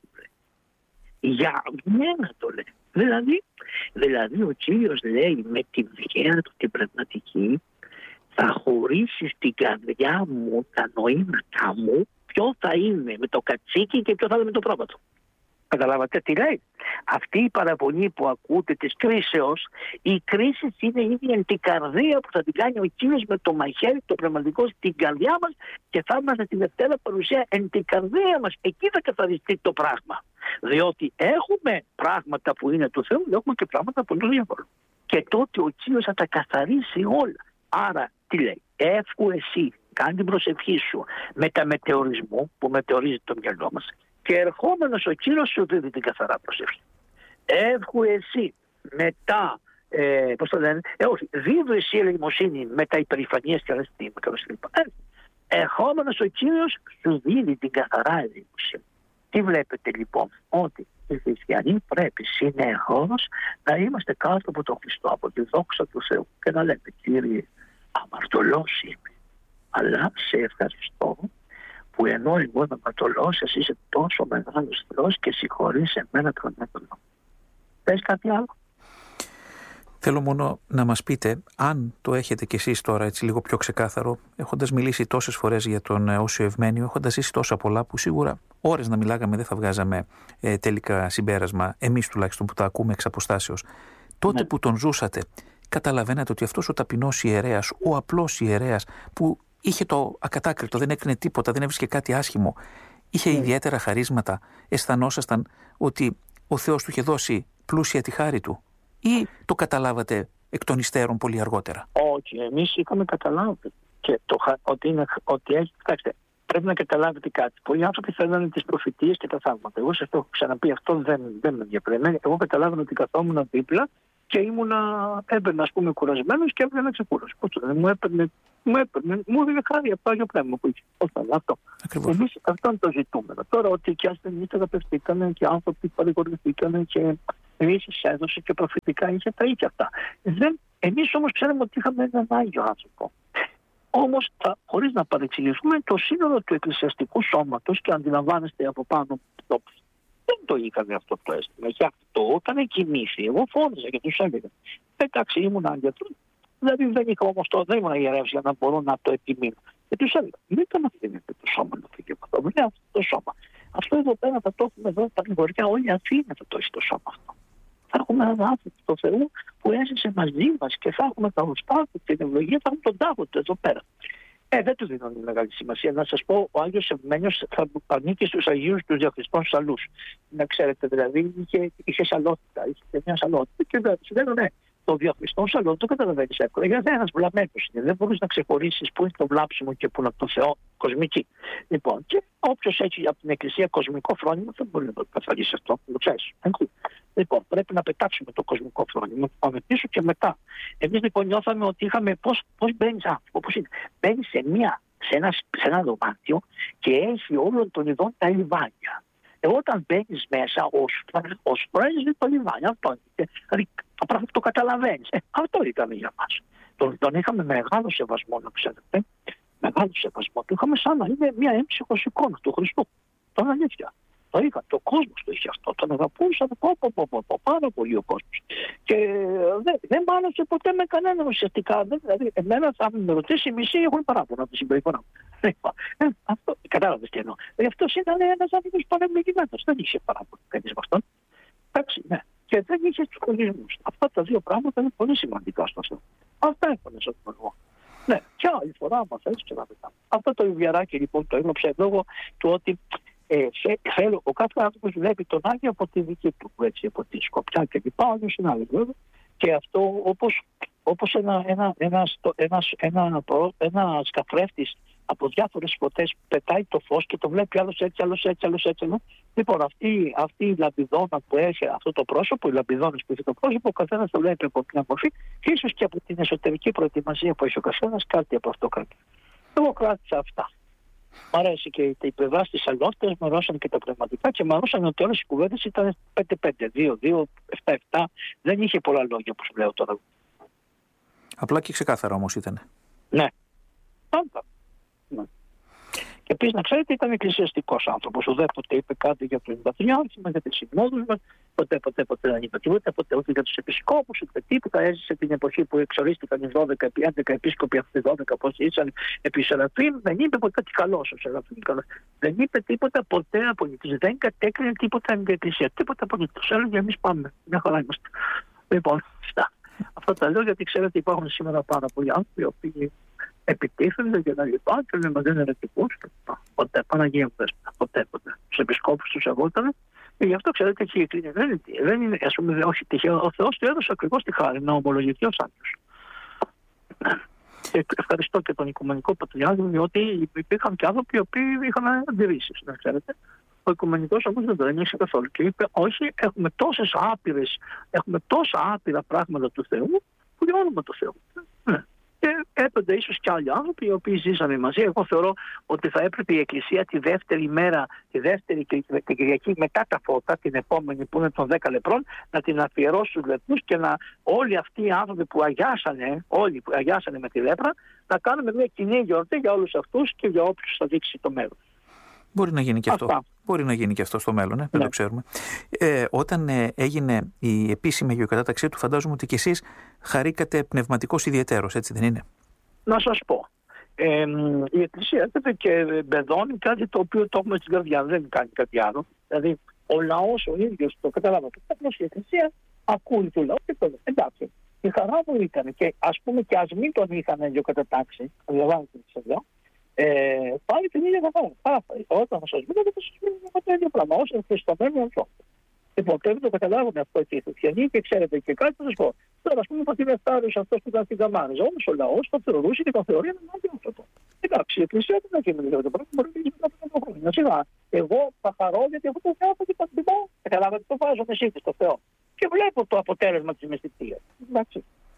για μένα το λέει. Δηλαδή, δηλαδή ο Κύριος λέει με τη βία του την πραγματική θα χωρίσεις την καρδιά μου, τα νοήματά μου, ποιο θα είναι με το κατσίκι και ποιο θα είναι με το πρόβατο. Καταλάβατε τι λέει. Αυτή η παραβολή που ακούτε της κρίσεως, η κρίση είναι η ίδια την καρδία που θα την κάνει ο Κύριος με το μαχαίρι, το πνευματικό στην καρδιά μας και θα είμαστε τη Δευτέρα παρουσία εν την καρδία μας. Εκεί θα καθαριστεί το πράγμα. Διότι έχουμε πράγματα που είναι του Θεού, έχουμε και πράγματα που είναι του διαβόλου. Και τότε ο Κύριος θα τα καθαρίσει όλα. Άρα τι λέει, εύχου εσύ, κάνει την προσευχή σου με τα μετεωρισμού που μετεωρίζει το μυαλό μας και ερχόμενος ο Κύριος σου δίδει την καθαρά προσευχή. Εύχου εσύ μετά, ε, πώς το λένε, ε, όχι, δίδου εσύ ελεημοσύνη με τα υπερηφανίες και αρεστήματα. Ε, ερχόμενος ο Κύριος σου δίδει την καθαρά ελεημοσύνη. Τι βλέπετε λοιπόν, ότι οι χριστιανοί πρέπει συνεχώς να είμαστε κάτω από τον Χριστό, από τη δόξα του Θεού και να λέμε Κύριε, αμαρτωλός είμαι, αλλά σε ευχαριστώ που ενώ εγώ είμαι αμαρτωλός, εσύ είσαι τόσο μεγάλος Θεός και συγχωρείς εμένα τον έμελο. Πες κάτι άλλο. Θέλω μόνο να μας πείτε, αν το έχετε κι εσείς τώρα έτσι λίγο πιο ξεκάθαρο, έχοντας μιλήσει τόσες φορές για τον Όσιο Ευμένιο, έχοντας ζήσει τόσα πολλά που σίγουρα ώρες να μιλάγαμε δεν θα βγάζαμε ε, τελικά συμπέρασμα, εμείς τουλάχιστον που τα ακούμε εξ αποστάσεως. Τότε ναι. που τον ζούσατε, καταλαβαίνατε ότι αυτός ο ταπεινός ιερέας, ο απλός ιερέας που είχε το ακατάκριτο, δεν έκρινε τίποτα, δεν έβρισκε κάτι άσχημο, είχε ναι. ιδιαίτερα χαρίσματα, αισθανόσασταν ότι ο Θεός του είχε δώσει πλούσια τη χάρη του, ή το καταλάβατε εκ των υστέρων πολύ αργότερα? Όχι, εμείς είχαμε καταλάβει και το, ότι, είναι, ότι έχει, κοιτάξτε, πρέπει να καταλάβετε κάτι. Πολλοί άνθρωποι θέλανε τις προφητείες και τα θαύματα. Εγώ σε αυτό έχω ξαναπεί, αυτό δεν, δεν με ενδιαφέρει. Εγώ καταλάβαινα ότι καθόμουν δίπλα και ήμουνα, έμπαιρνα, ας πούμε, κουρασμένος και έβγαινα ξεκούραση. Πώς το λένε, μου έπαιρνε, μου έπαιρνε, μου έδινε χάρη από το Άγιο Πνεύμα που είχε. Πώς θα αυτό. Εμείς αυτό είναι το ζητούμενο. Τώρα ότι και ασθενείς θεραπευτήκανε και άνθρωποι παρηγορηθήκανε και ρίσεις έδωσε και προφητικά είχε τα ίδια αυτά. Δεν, εμείς όμως ξέρουμε ότι είχαμε έναν Άγιο άνθρωπο. Όμως, χωρίς να παρεξηγηθούμε, το σύνολο του εκκλησιαστικού σώματος και αντιλαμβάνεστε από πάνω το δεν το είχαν αυτό το αίσθημα. Γι' αυτό όταν κοιμήθη, εγώ φώναζα και τους έλεγα. Εντάξει, ήμουν άγγελος. Δηλαδή δεν είχα όμως το, δεν ήμουν ιερεύς για να μπορώ να το επιμείνω. Και τους έλεγα, μην τον αφήνετε το σώμα να φύγει από αυτό. Μην αυτό το σώμα. Αυτό εδώ πέρα θα το έχουμε εδώ τα γρηγοριά. Όλη Αθήνα θα το έχει το σώμα αυτό. Θα έχουμε έναν άνθρωπο του Θεού που έζησε μαζί μας και θα έχουμε τα ουστά του, την ευλογία, θα έχουμε τον τάγο του εδώ πέρα. Ε, δεν του δίνω μεγάλη σημασία. Να σας πω, ο Άγιος Ευμένιος θα ανήκει στους Αγίους τους Διαχριστών Σαλούς. Να ξέρετε, δηλαδή είχε, είχε σαλότητα, είχε μια σαλότητα και δεν λέω ναι. Το διαχριστό σαλό το καταλαβαίνεις εύκολα. Γιατί είναι ένας βλαμμένος είναι. Δεν μπορείς να ξεχωρίσεις πού είναι το βλάψιμο και πού είναι από τον Θεό κοσμική. Λοιπόν, και όποιος έχει από την Εκκλησία κοσμικό φρόνημα δεν μπορεί να το καθαρίσει αυτό. Το ξέρεις. Λοιπόν, πρέπει να πετάξουμε το κοσμικό φρόνημα, να το πάμε πίσω και μετά. Εμείς λοιπόν νιώθαμε ότι είχαμε πώς, πώς μπαίνεις άνθρωπο, πώς είναι. Μπαίνεις σε, μια, σε, ένα, σε ένα δωμάτιο και έχει όλων των ειδών τα λιβάνια. Εγώ όταν μπαίνεις μέσα, ο σπρέζεις το λιβάνι. Αυτό είναι. Δηλαδή, το, το καταλαβαίνεις. Ε, αυτό ήταν για μας. Τον, τον είχαμε μεγάλο σεβασμό, να ξέρετε. Μεγάλο σεβασμό. Το είχαμε σαν να είναι μια έμψυχος εικόνα του Χριστού. Τον αλήθεια. Το είχα. Το κόσμος το είχε αυτό. Τον αγαπούσαν πάρα πολύ ο κόσμος. Και δεν, δεν μ' άρεσε ποτέ με κανέναν ουσιαστικά. Δηλαδή, εμένα θα με ρωτήσει οι μισοί έχουν παράπονα από τη συμπεριφορά μου. Ε, αυτό, κατάλαβες τι εννοώ. Ε, αυτός ήταν ένας άνθρωπος πανευλογημένος. Δεν είχε παράπονα κανείς με αυτόν. Εντάξει, ναι. Και δεν είχε τους χωρισμούς. Αυτά τα δύο πράγματα είναι πολύ σημαντικά στο Θεό. Αυτά έφανε στον εγώ. Ναι, και άλλη φορά, άμα θέλεις και να μετά. Αυτό το Ιουβιαράκι λοιπόν το έγραψε λόγω του ότι ε, θέλω, ο κάθε άνθρωπος βλέπει τον Άγιο από τη δική του, έτσι, από τη σκοπιά και λοιπά, ο άλλος είναι άλλο βέβαια. Και αυτό όπως, όπως ένα, ένα, ένα, ένα, ένα, ένα σκαφρέφτης από διάφορες φωτές πετάει το φως και το βλέπει άλλος έτσι, άλλος έτσι, άλλος έτσι. Ναι. Λοιπόν, αυτή, αυτή η λαμπιδόνα που έχει αυτό το πρόσωπο, οι λαμπιδόνες που έχει το πρόσωπο, ο καθένας το βλέπει από μια μορφή και ίσως και από την εσωτερική προετοιμασία που έχει ο καθένας, κάτι από αυτό κάτι. Εγώ κράτησα αυτά. Μ' αρέσει και η πλευρά στις αλλότητες, μου αρέσαν και τα πνευματικά και μου αρέσαν ότι όλες οι κουβέντες ήταν πέντε πέντε, δύο δύο, επτά επτά. Δεν είχε πολλά λόγια όπως λέω τώρα. Απλά και ξεκάθαρα όμως ήταν. Ναι. Πάντα. Ναι. Και επίσης να ξέρετε ήταν εκκλησιαστικός άνθρωπος. Ουδέποτε είπε κάτι για τον Πατριάρχη μας, για τις συνόδους μας, ποτέ ποτέ ποτέ δεν είπε τίποτα, ποτέ ούτε για τους επισκόπους, ούτε τίποτα. Έζησε την εποχή που εξορίστηκαν οι δώδεκα επί έντεκα επίσκοποι, αυτοί οι δώδεκα πώς ήσαν επί Σεραφείμ. Δεν είπε ποτέ τι καλός ο Σεραφείμ. Δεν είπε τίποτα ποτέ απολύτως. Δεν κατέκρινε τίποτα την εκκλησία. Τίποτα απολύτως. Έλεγε εμείς πάμε. Μια χαρά είμαστε. Λοιπόν, αυτά. Αυτό τα λέω γιατί ξέρετε υπάρχουν σήμερα πάρα πολλοί άνθρωποι οι οποίοι επιτίθενται και τα λοιπά και λέμε δεν είναι ερετικούς και ποτέ Παναγία μου ποτέ ποτέ τους επισκόπους τους αγώτανε και γι' αυτό ξέρετε και δεν είναι, δεν είναι ας πούμε όχι τυχαίο, ο Θεός του έδωσε ακριβώς τη χάρη να ομολογηθεί ως Άγιος. Και ευχαριστώ και τον Οικουμενικό Πατριάρχη διότι υπήρχαν και άνθρωποι οι οποίοι είχαν αντιρρήσεις, να ξέρετε. Ο Οικουμενικός όμως δεν το ένιωσε καθόλου και είπε όχι, έχουμε τόσες άπειρες, έχουμε τόσα άπειρα πράγματα του Θεού που διώνουμε το Θεό. Ναι. Και έπαιρνε ίσως και άλλοι άνθρωποι οι οποίοι ζήσαμε μαζί. Εγώ θεωρώ ότι θα έπρεπε η Εκκλησία τη δεύτερη μέρα, τη δεύτερη Κυριακή μετά τα φώτα, την επόμενη που είναι των δέκα λεπρών, να την αφιερώσει στους λεπρούς και να όλοι αυτοί οι άνθρωποι που αγιάσανε, όλοι που αγιάσανε με τη λέπρα, να κάνουμε μια κοινή γιορτή για όλους αυτούς και για όποιους θα δείξει το μέλλον. Μπορεί να γίνει και αυτό. Αυτά. Μπορεί να γίνει και αυτό στο μέλλον, ε? δεν ναι. το ξέρουμε. Ε, όταν ε, έγινε η επίσημη αγιοκατάταξή του, φαντάζομαι ότι κι εσείς χαρήκατε πνευματικός ιδιαιτέρως, έτσι δεν είναι? Να σας πω. Ε, η Εκκλησία έρχεται και μπεδώνει κάτι το οποίο το έχουμε στην καρδιά, δεν κάνει κάτι άλλο. Δηλαδή, ο λαός ο ίδιος το καταλάβατε. Απλώς η Εκκλησία ακούει το λαό και το λέει. Εντάξει. Η χαρά μου ήταν και ας πούμε και ας μην τον είχαν αγιοκατατάξει, καταλαβαίνετε τι σας λέω. Ε, πάλι την ίδια καθάρα. Όταν θα σας μιλάτε, θα σας μιλάτε το ίδιο πράγμα. Όσο είναι χριστομένο αυτό. Λοιπόν, πρέπει να το καταλάβουν αυτό και οι χριστιανοί και ξέρετε και κάτι θα σας πω. Τώρα, ας πούμε, ότι είναι φτάριος αυτός που ήταν στην Καμάριζα. Όμως ο λαός τον θεωρούσε και τον θεωρεί έναν άδειο άνθρωπο. Εντάξει, η Εκκλησία δεν έχει μιλήσει το πράγμα. Μπορεί να γίνει μετά από ένα χρόνο. Σιγά, εγώ θα χαρώ γιατί αυτό το Θεό θα την πατριμώ. Καταλάβατε, το βάζω με σύγκριση στο Θεό. Και βλέπω το αποτέλεσμα της μυστηρίας. Εντάξει.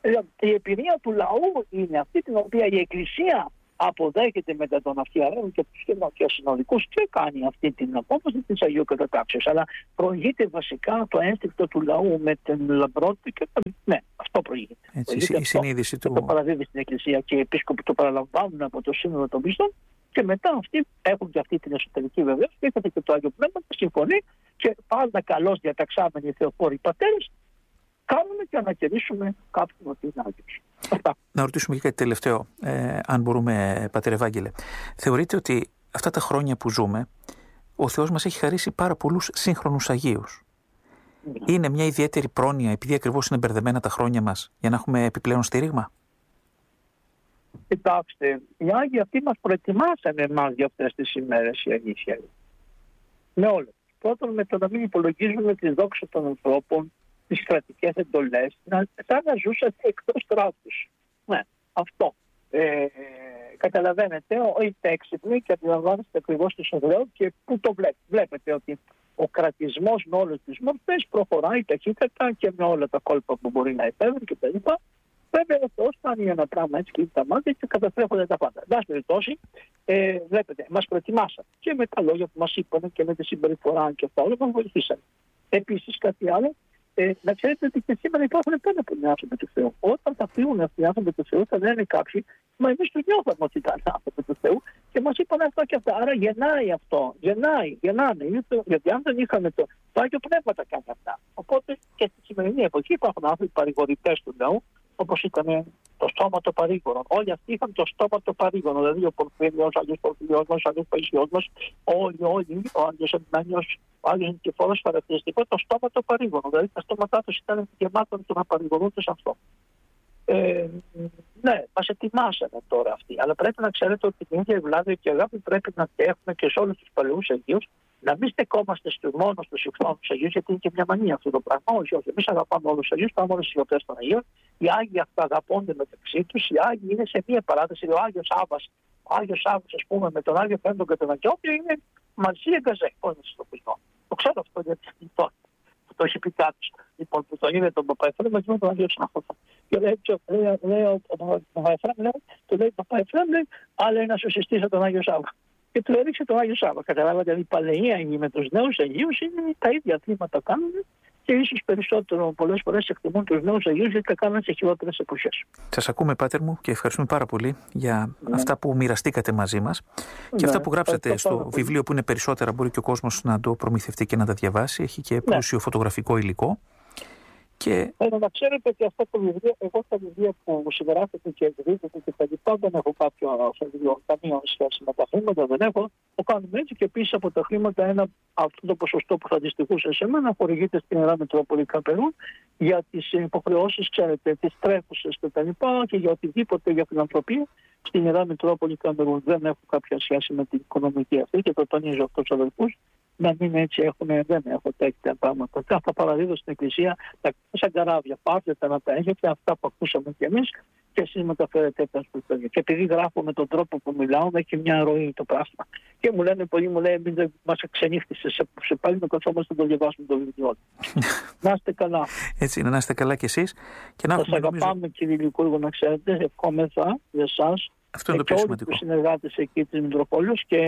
Η εμπειρία του λαού είναι αυτή την οποία η Εκκλησία αποδέχεται μετά τον αφιερώνει και τους και συνολικούς και κάνει αυτή την απόφαση της Αγίου Κατατάξεως. Αλλά προηγείται βασικά το ένστικτο του λαού με την λαμπρότητα και το... Ναι, αυτό προηγείται. Έτσι, προηγείται η αυτό. συνείδηση του... Το παραδίδει στην Εκκλησία και οι επίσκοποι το παραλαμβάνουν από το Σύνοδο των Πιστών και μετά αυτοί έχουν και αυτή την εσωτερική βεβαίωση και έχετε και το Άγιο Πνεύμα που συμφωνεί και πάντα καλώς διαταξάμενοι θεοφόροι πατέρες κάνουμε και ανακηρύσουμε κάποιον ότι είναι Άγιος. Αυτά. Να ρωτήσουμε και κάτι τελευταίο, ε, αν μπορούμε, Πατέρ Ευάγγελε. Θεωρείτε ότι αυτά τα χρόνια που ζούμε, ο Θεός μας έχει χαρίσει πάρα πολλούς σύγχρονους Αγίους. Mm. Είναι μια ιδιαίτερη πρόνοια, επειδή ακριβώς είναι μπερδεμένα τα χρόνια μας, για να έχουμε επιπλέον στήριγμα? Κοιτάξτε, οι Άγιοι αυτοί μας προετοιμάσανε εμάς για αυτές τις ημέρες, η αλήθεια είναι. Με όλα. Πρώτον, με το να μην υπολογίζουμε τη δόξα των ανθρώπων, τις κρατικές εντολές, να, σαν να ζούσατε εκτός κράτους. Ναι, αυτό. Ε, καταλαβαίνετε, είστε έξυπνοι και αντιλαμβάνεστε ακριβώς τι σας λέω και πού το βλέπετε. Βλέπετε ότι ο κρατισμός με όλες τις μορφές προχωράει ταχύτατα και με όλα τα κόλπα που μπορεί να επέβρει κτλ. Βέβαια, ο Θεός κάνει ένα πράγμα έτσι και τα μάτια και καταστρέφονται τα πάντα. Εν πάση περιπτώσει, ε, βλέπετε, μας προετοιμάσαν και με τα λόγια που μας είπαν και με τη συμπεριφορά και αυτά όλα μας βοηθήσαν. Επίσης, κάτι άλλο, ε, να ξέρετε ότι και σήμερα υπάρχουν πέρα από οι άνθρωποι του Θεού. Όταν θα φύγουν αυτοί οι άνθρωποι του Θεού, θα λένε κάποιοι, μα εμείς του νιώθαμε ότι ήταν άνθρωποι του Θεού και μας είπαν αυτά και αυτά. Άρα γεννάει αυτό, γεννάει, γεννάνε. Γιατί αν δεν είχαμε το, το Άγιο Πνεύμα τα κάνει αυτά. Οπότε και στη σημερινή εποχή υπάρχουν άνθρωποι παρηγορητές του νέου, όπως ήταν το στόμα το παρήγορο. Όλοι αυτοί είχαν το στόμα το παρήγορο. Δηλαδή ο Πορφύριος, ο Άγιος Πορφυριός μας, ο Άγιος Παϊσιός μας, όλοι, όλοι, ο Άγιος Εμμένιος, ο Άγιος Νικηφόρος, χαρακτηριστικό το στόμα το παρήγορο. Δηλαδή τα στόματά τους ήταν γεμάτα του να παρηγορούν τους ανθρώπους. Ε, ναι, μας ετοιμάσανε τώρα αυτοί. Αλλά πρέπει να ξέρετε ότι την ίδια ευλάβεια και αγάπη πρέπει να έχουμε και σε όλους τους παλαιούς Αγίους. Να μην στεκόμαστε μόνο στους ηχθόνους Αγίους, γιατί είναι και μια μανία αυτό το πράγμα. Όχι, όχι. Εμείς αγαπάμε όλους τους Αγίους, πάμε όλες τις γιορτές των Αγίων. Οι Άγιοι αυτά αγαπώνται μεταξύ τους. Οι Άγιοι είναι σε μία παράδοση. Ο Άγιος Σάββας, ο Άγιος Σάββας, ας πούμε, με τον Άγιο Πέμπτο και τον Αγιώπιο είναι μαζί εγκαζέ. Πώς να σας το πω. Το ξέρω αυτό γιατί το, το έχει πει κάποιος. Λοιπόν, που τον είδε τον Παπαϊφρέμ μαζί με τον Άγιο Σάββα. Και λέει, λέει ο Παπαϊφρέμ, του λέει Παπαϊφρέμ, αλλά είναι να σου συστήσω τον Άγιο Σάββα. Και του έδειξε τον Άγιο Σάββα. Καταλάβατε, δηλαδή οι παλαιοί Άγιοι με τους νέους Αγίους είναι τα ίδια θύματα κάνουν και ίσως περισσότερο πολλές φορές εκτιμούν τους νέους Αγίους γιατί τα κάνουν σε χειρότερες εποχές. Σας ακούμε, Πάτερ μου, και ευχαριστούμε πάρα πολύ για ναι. αυτά που μοιραστήκατε μαζί μας και ναι, αυτά που γράψατε στο βιβλίο που είναι περισσότερα. Μπορεί και ο κόσμος να το προμηθευτεί και να τα διαβάσει. Έχει και πλούσιο ναι. φωτογραφικό υλικό. Και... Ε, να ξέρετε ότι αυτό το βιβλίο, εγώ στα βιβλία που συγγράφετε και εκδίδετε και τα λοιπά, δεν έχω κάποιο βιβλίο, καμία σχέση με τα χρήματα, δεν έχω. Το κάνουμε έτσι και επίσης από τα χρήματα ένα, αυτό το ποσοστό που θα αντιστοιχούσε σε μένα χορηγείται στην Ιερά Μητρόπολη Καπερούν για τις υποχρεώσεις, ξέρετε, τις τρέχουσες και τα λοιπά και για οτιδήποτε για φιλανθρωπία στην Ιερά Μητρόπολη Καπερούν. Δεν έχω κάποια σχέση με την οικονομική αυτή και το τονίζω αυτό στους αδελφούς. Να μην έτσι έχουν, δεν έχω τέτοια πράγματα. Θα παραδίδω στην Εκκλησία τα σαν καράβια. Πάρτε τα να τα έχετε, αυτά που ακούσαμε κι εμείς και εσείς μεταφέρετε τα στο τέλειο. Και επειδή γράφω με τον τρόπο που μιλάω, έχει μια ροή το πράγμα. Και μου λένε πολλοί, μου λέει, μην μας ξενύχτησε. Σε, σε πάλι να καθόμαστε να το διαβάσουμε το βιβλίο. Να είστε καλά. Έτσι είναι, να είστε καλά κι εσείς. Σας αγαπάμε, νομίζω... κύριε Λυκούργο, να ξέρετε, ευχόμεθα για εσάς. Αυτό είναι το πιο σημαντικό. Και όλους τους συνεργάτες εκεί της Μητροπόλεως και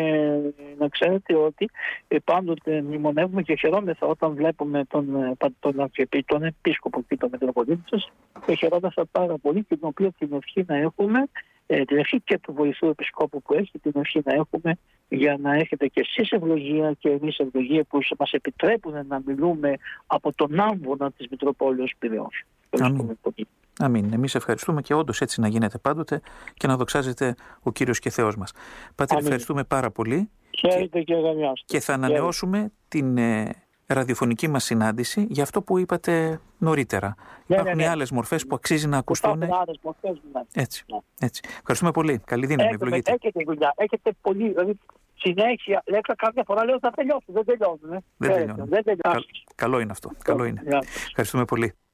να ξέρετε ότι πάντοτε μνημονεύουμε και χαιρόμεθα όταν βλέπουμε τον, τον, τον, τον επίσκοπο και τον Μητροπολίτη σας και χαιρόμεθα πάρα πολύ και την οποία την ευχή να έχουμε, την ευχή και του βοηθού επισκόπου που έχει, την ευχή να έχουμε για να έχετε και εσείς ευλογία και εμείς ευλογία που μας επιτρέπουν να μιλούμε από τον άμβονα της Μητροπόλεως Πειραιώς. Αμήν. Αμήν. Εμείς ευχαριστούμε και όντως έτσι να γίνεται πάντοτε και να δοξάζεται ο Κύριος και Θεός μας. Πάτερ, ευχαριστούμε πάρα πολύ. Χαίρετε και αγωνιάστε. Και θα ανανεώσουμε Χαίρετε. την ε, ραδιοφωνική μας συνάντηση για αυτό που είπατε νωρίτερα. Ναι, Υπάρχουν ναι, ναι. άλλες μορφές που αξίζει να ακουστούν. Άλλες μορφές, ναι. Έτσι, ναι. έτσι. Ευχαριστούμε πολύ. Καλή δύναμη. Ευλογείτε. Έχετε δουλειά. Έχετε πολύ. Δηλαδή, συνέχεια, λέξα κάποια φορά λέω θα τελειώσουν. Δεν τελειώνουν. Ε. Δεν τελειώνουν. Δεν τελειώνουν. Κα, καλό είναι αυτό. Καλό είναι. Yeah. Ευχαριστούμε πολύ.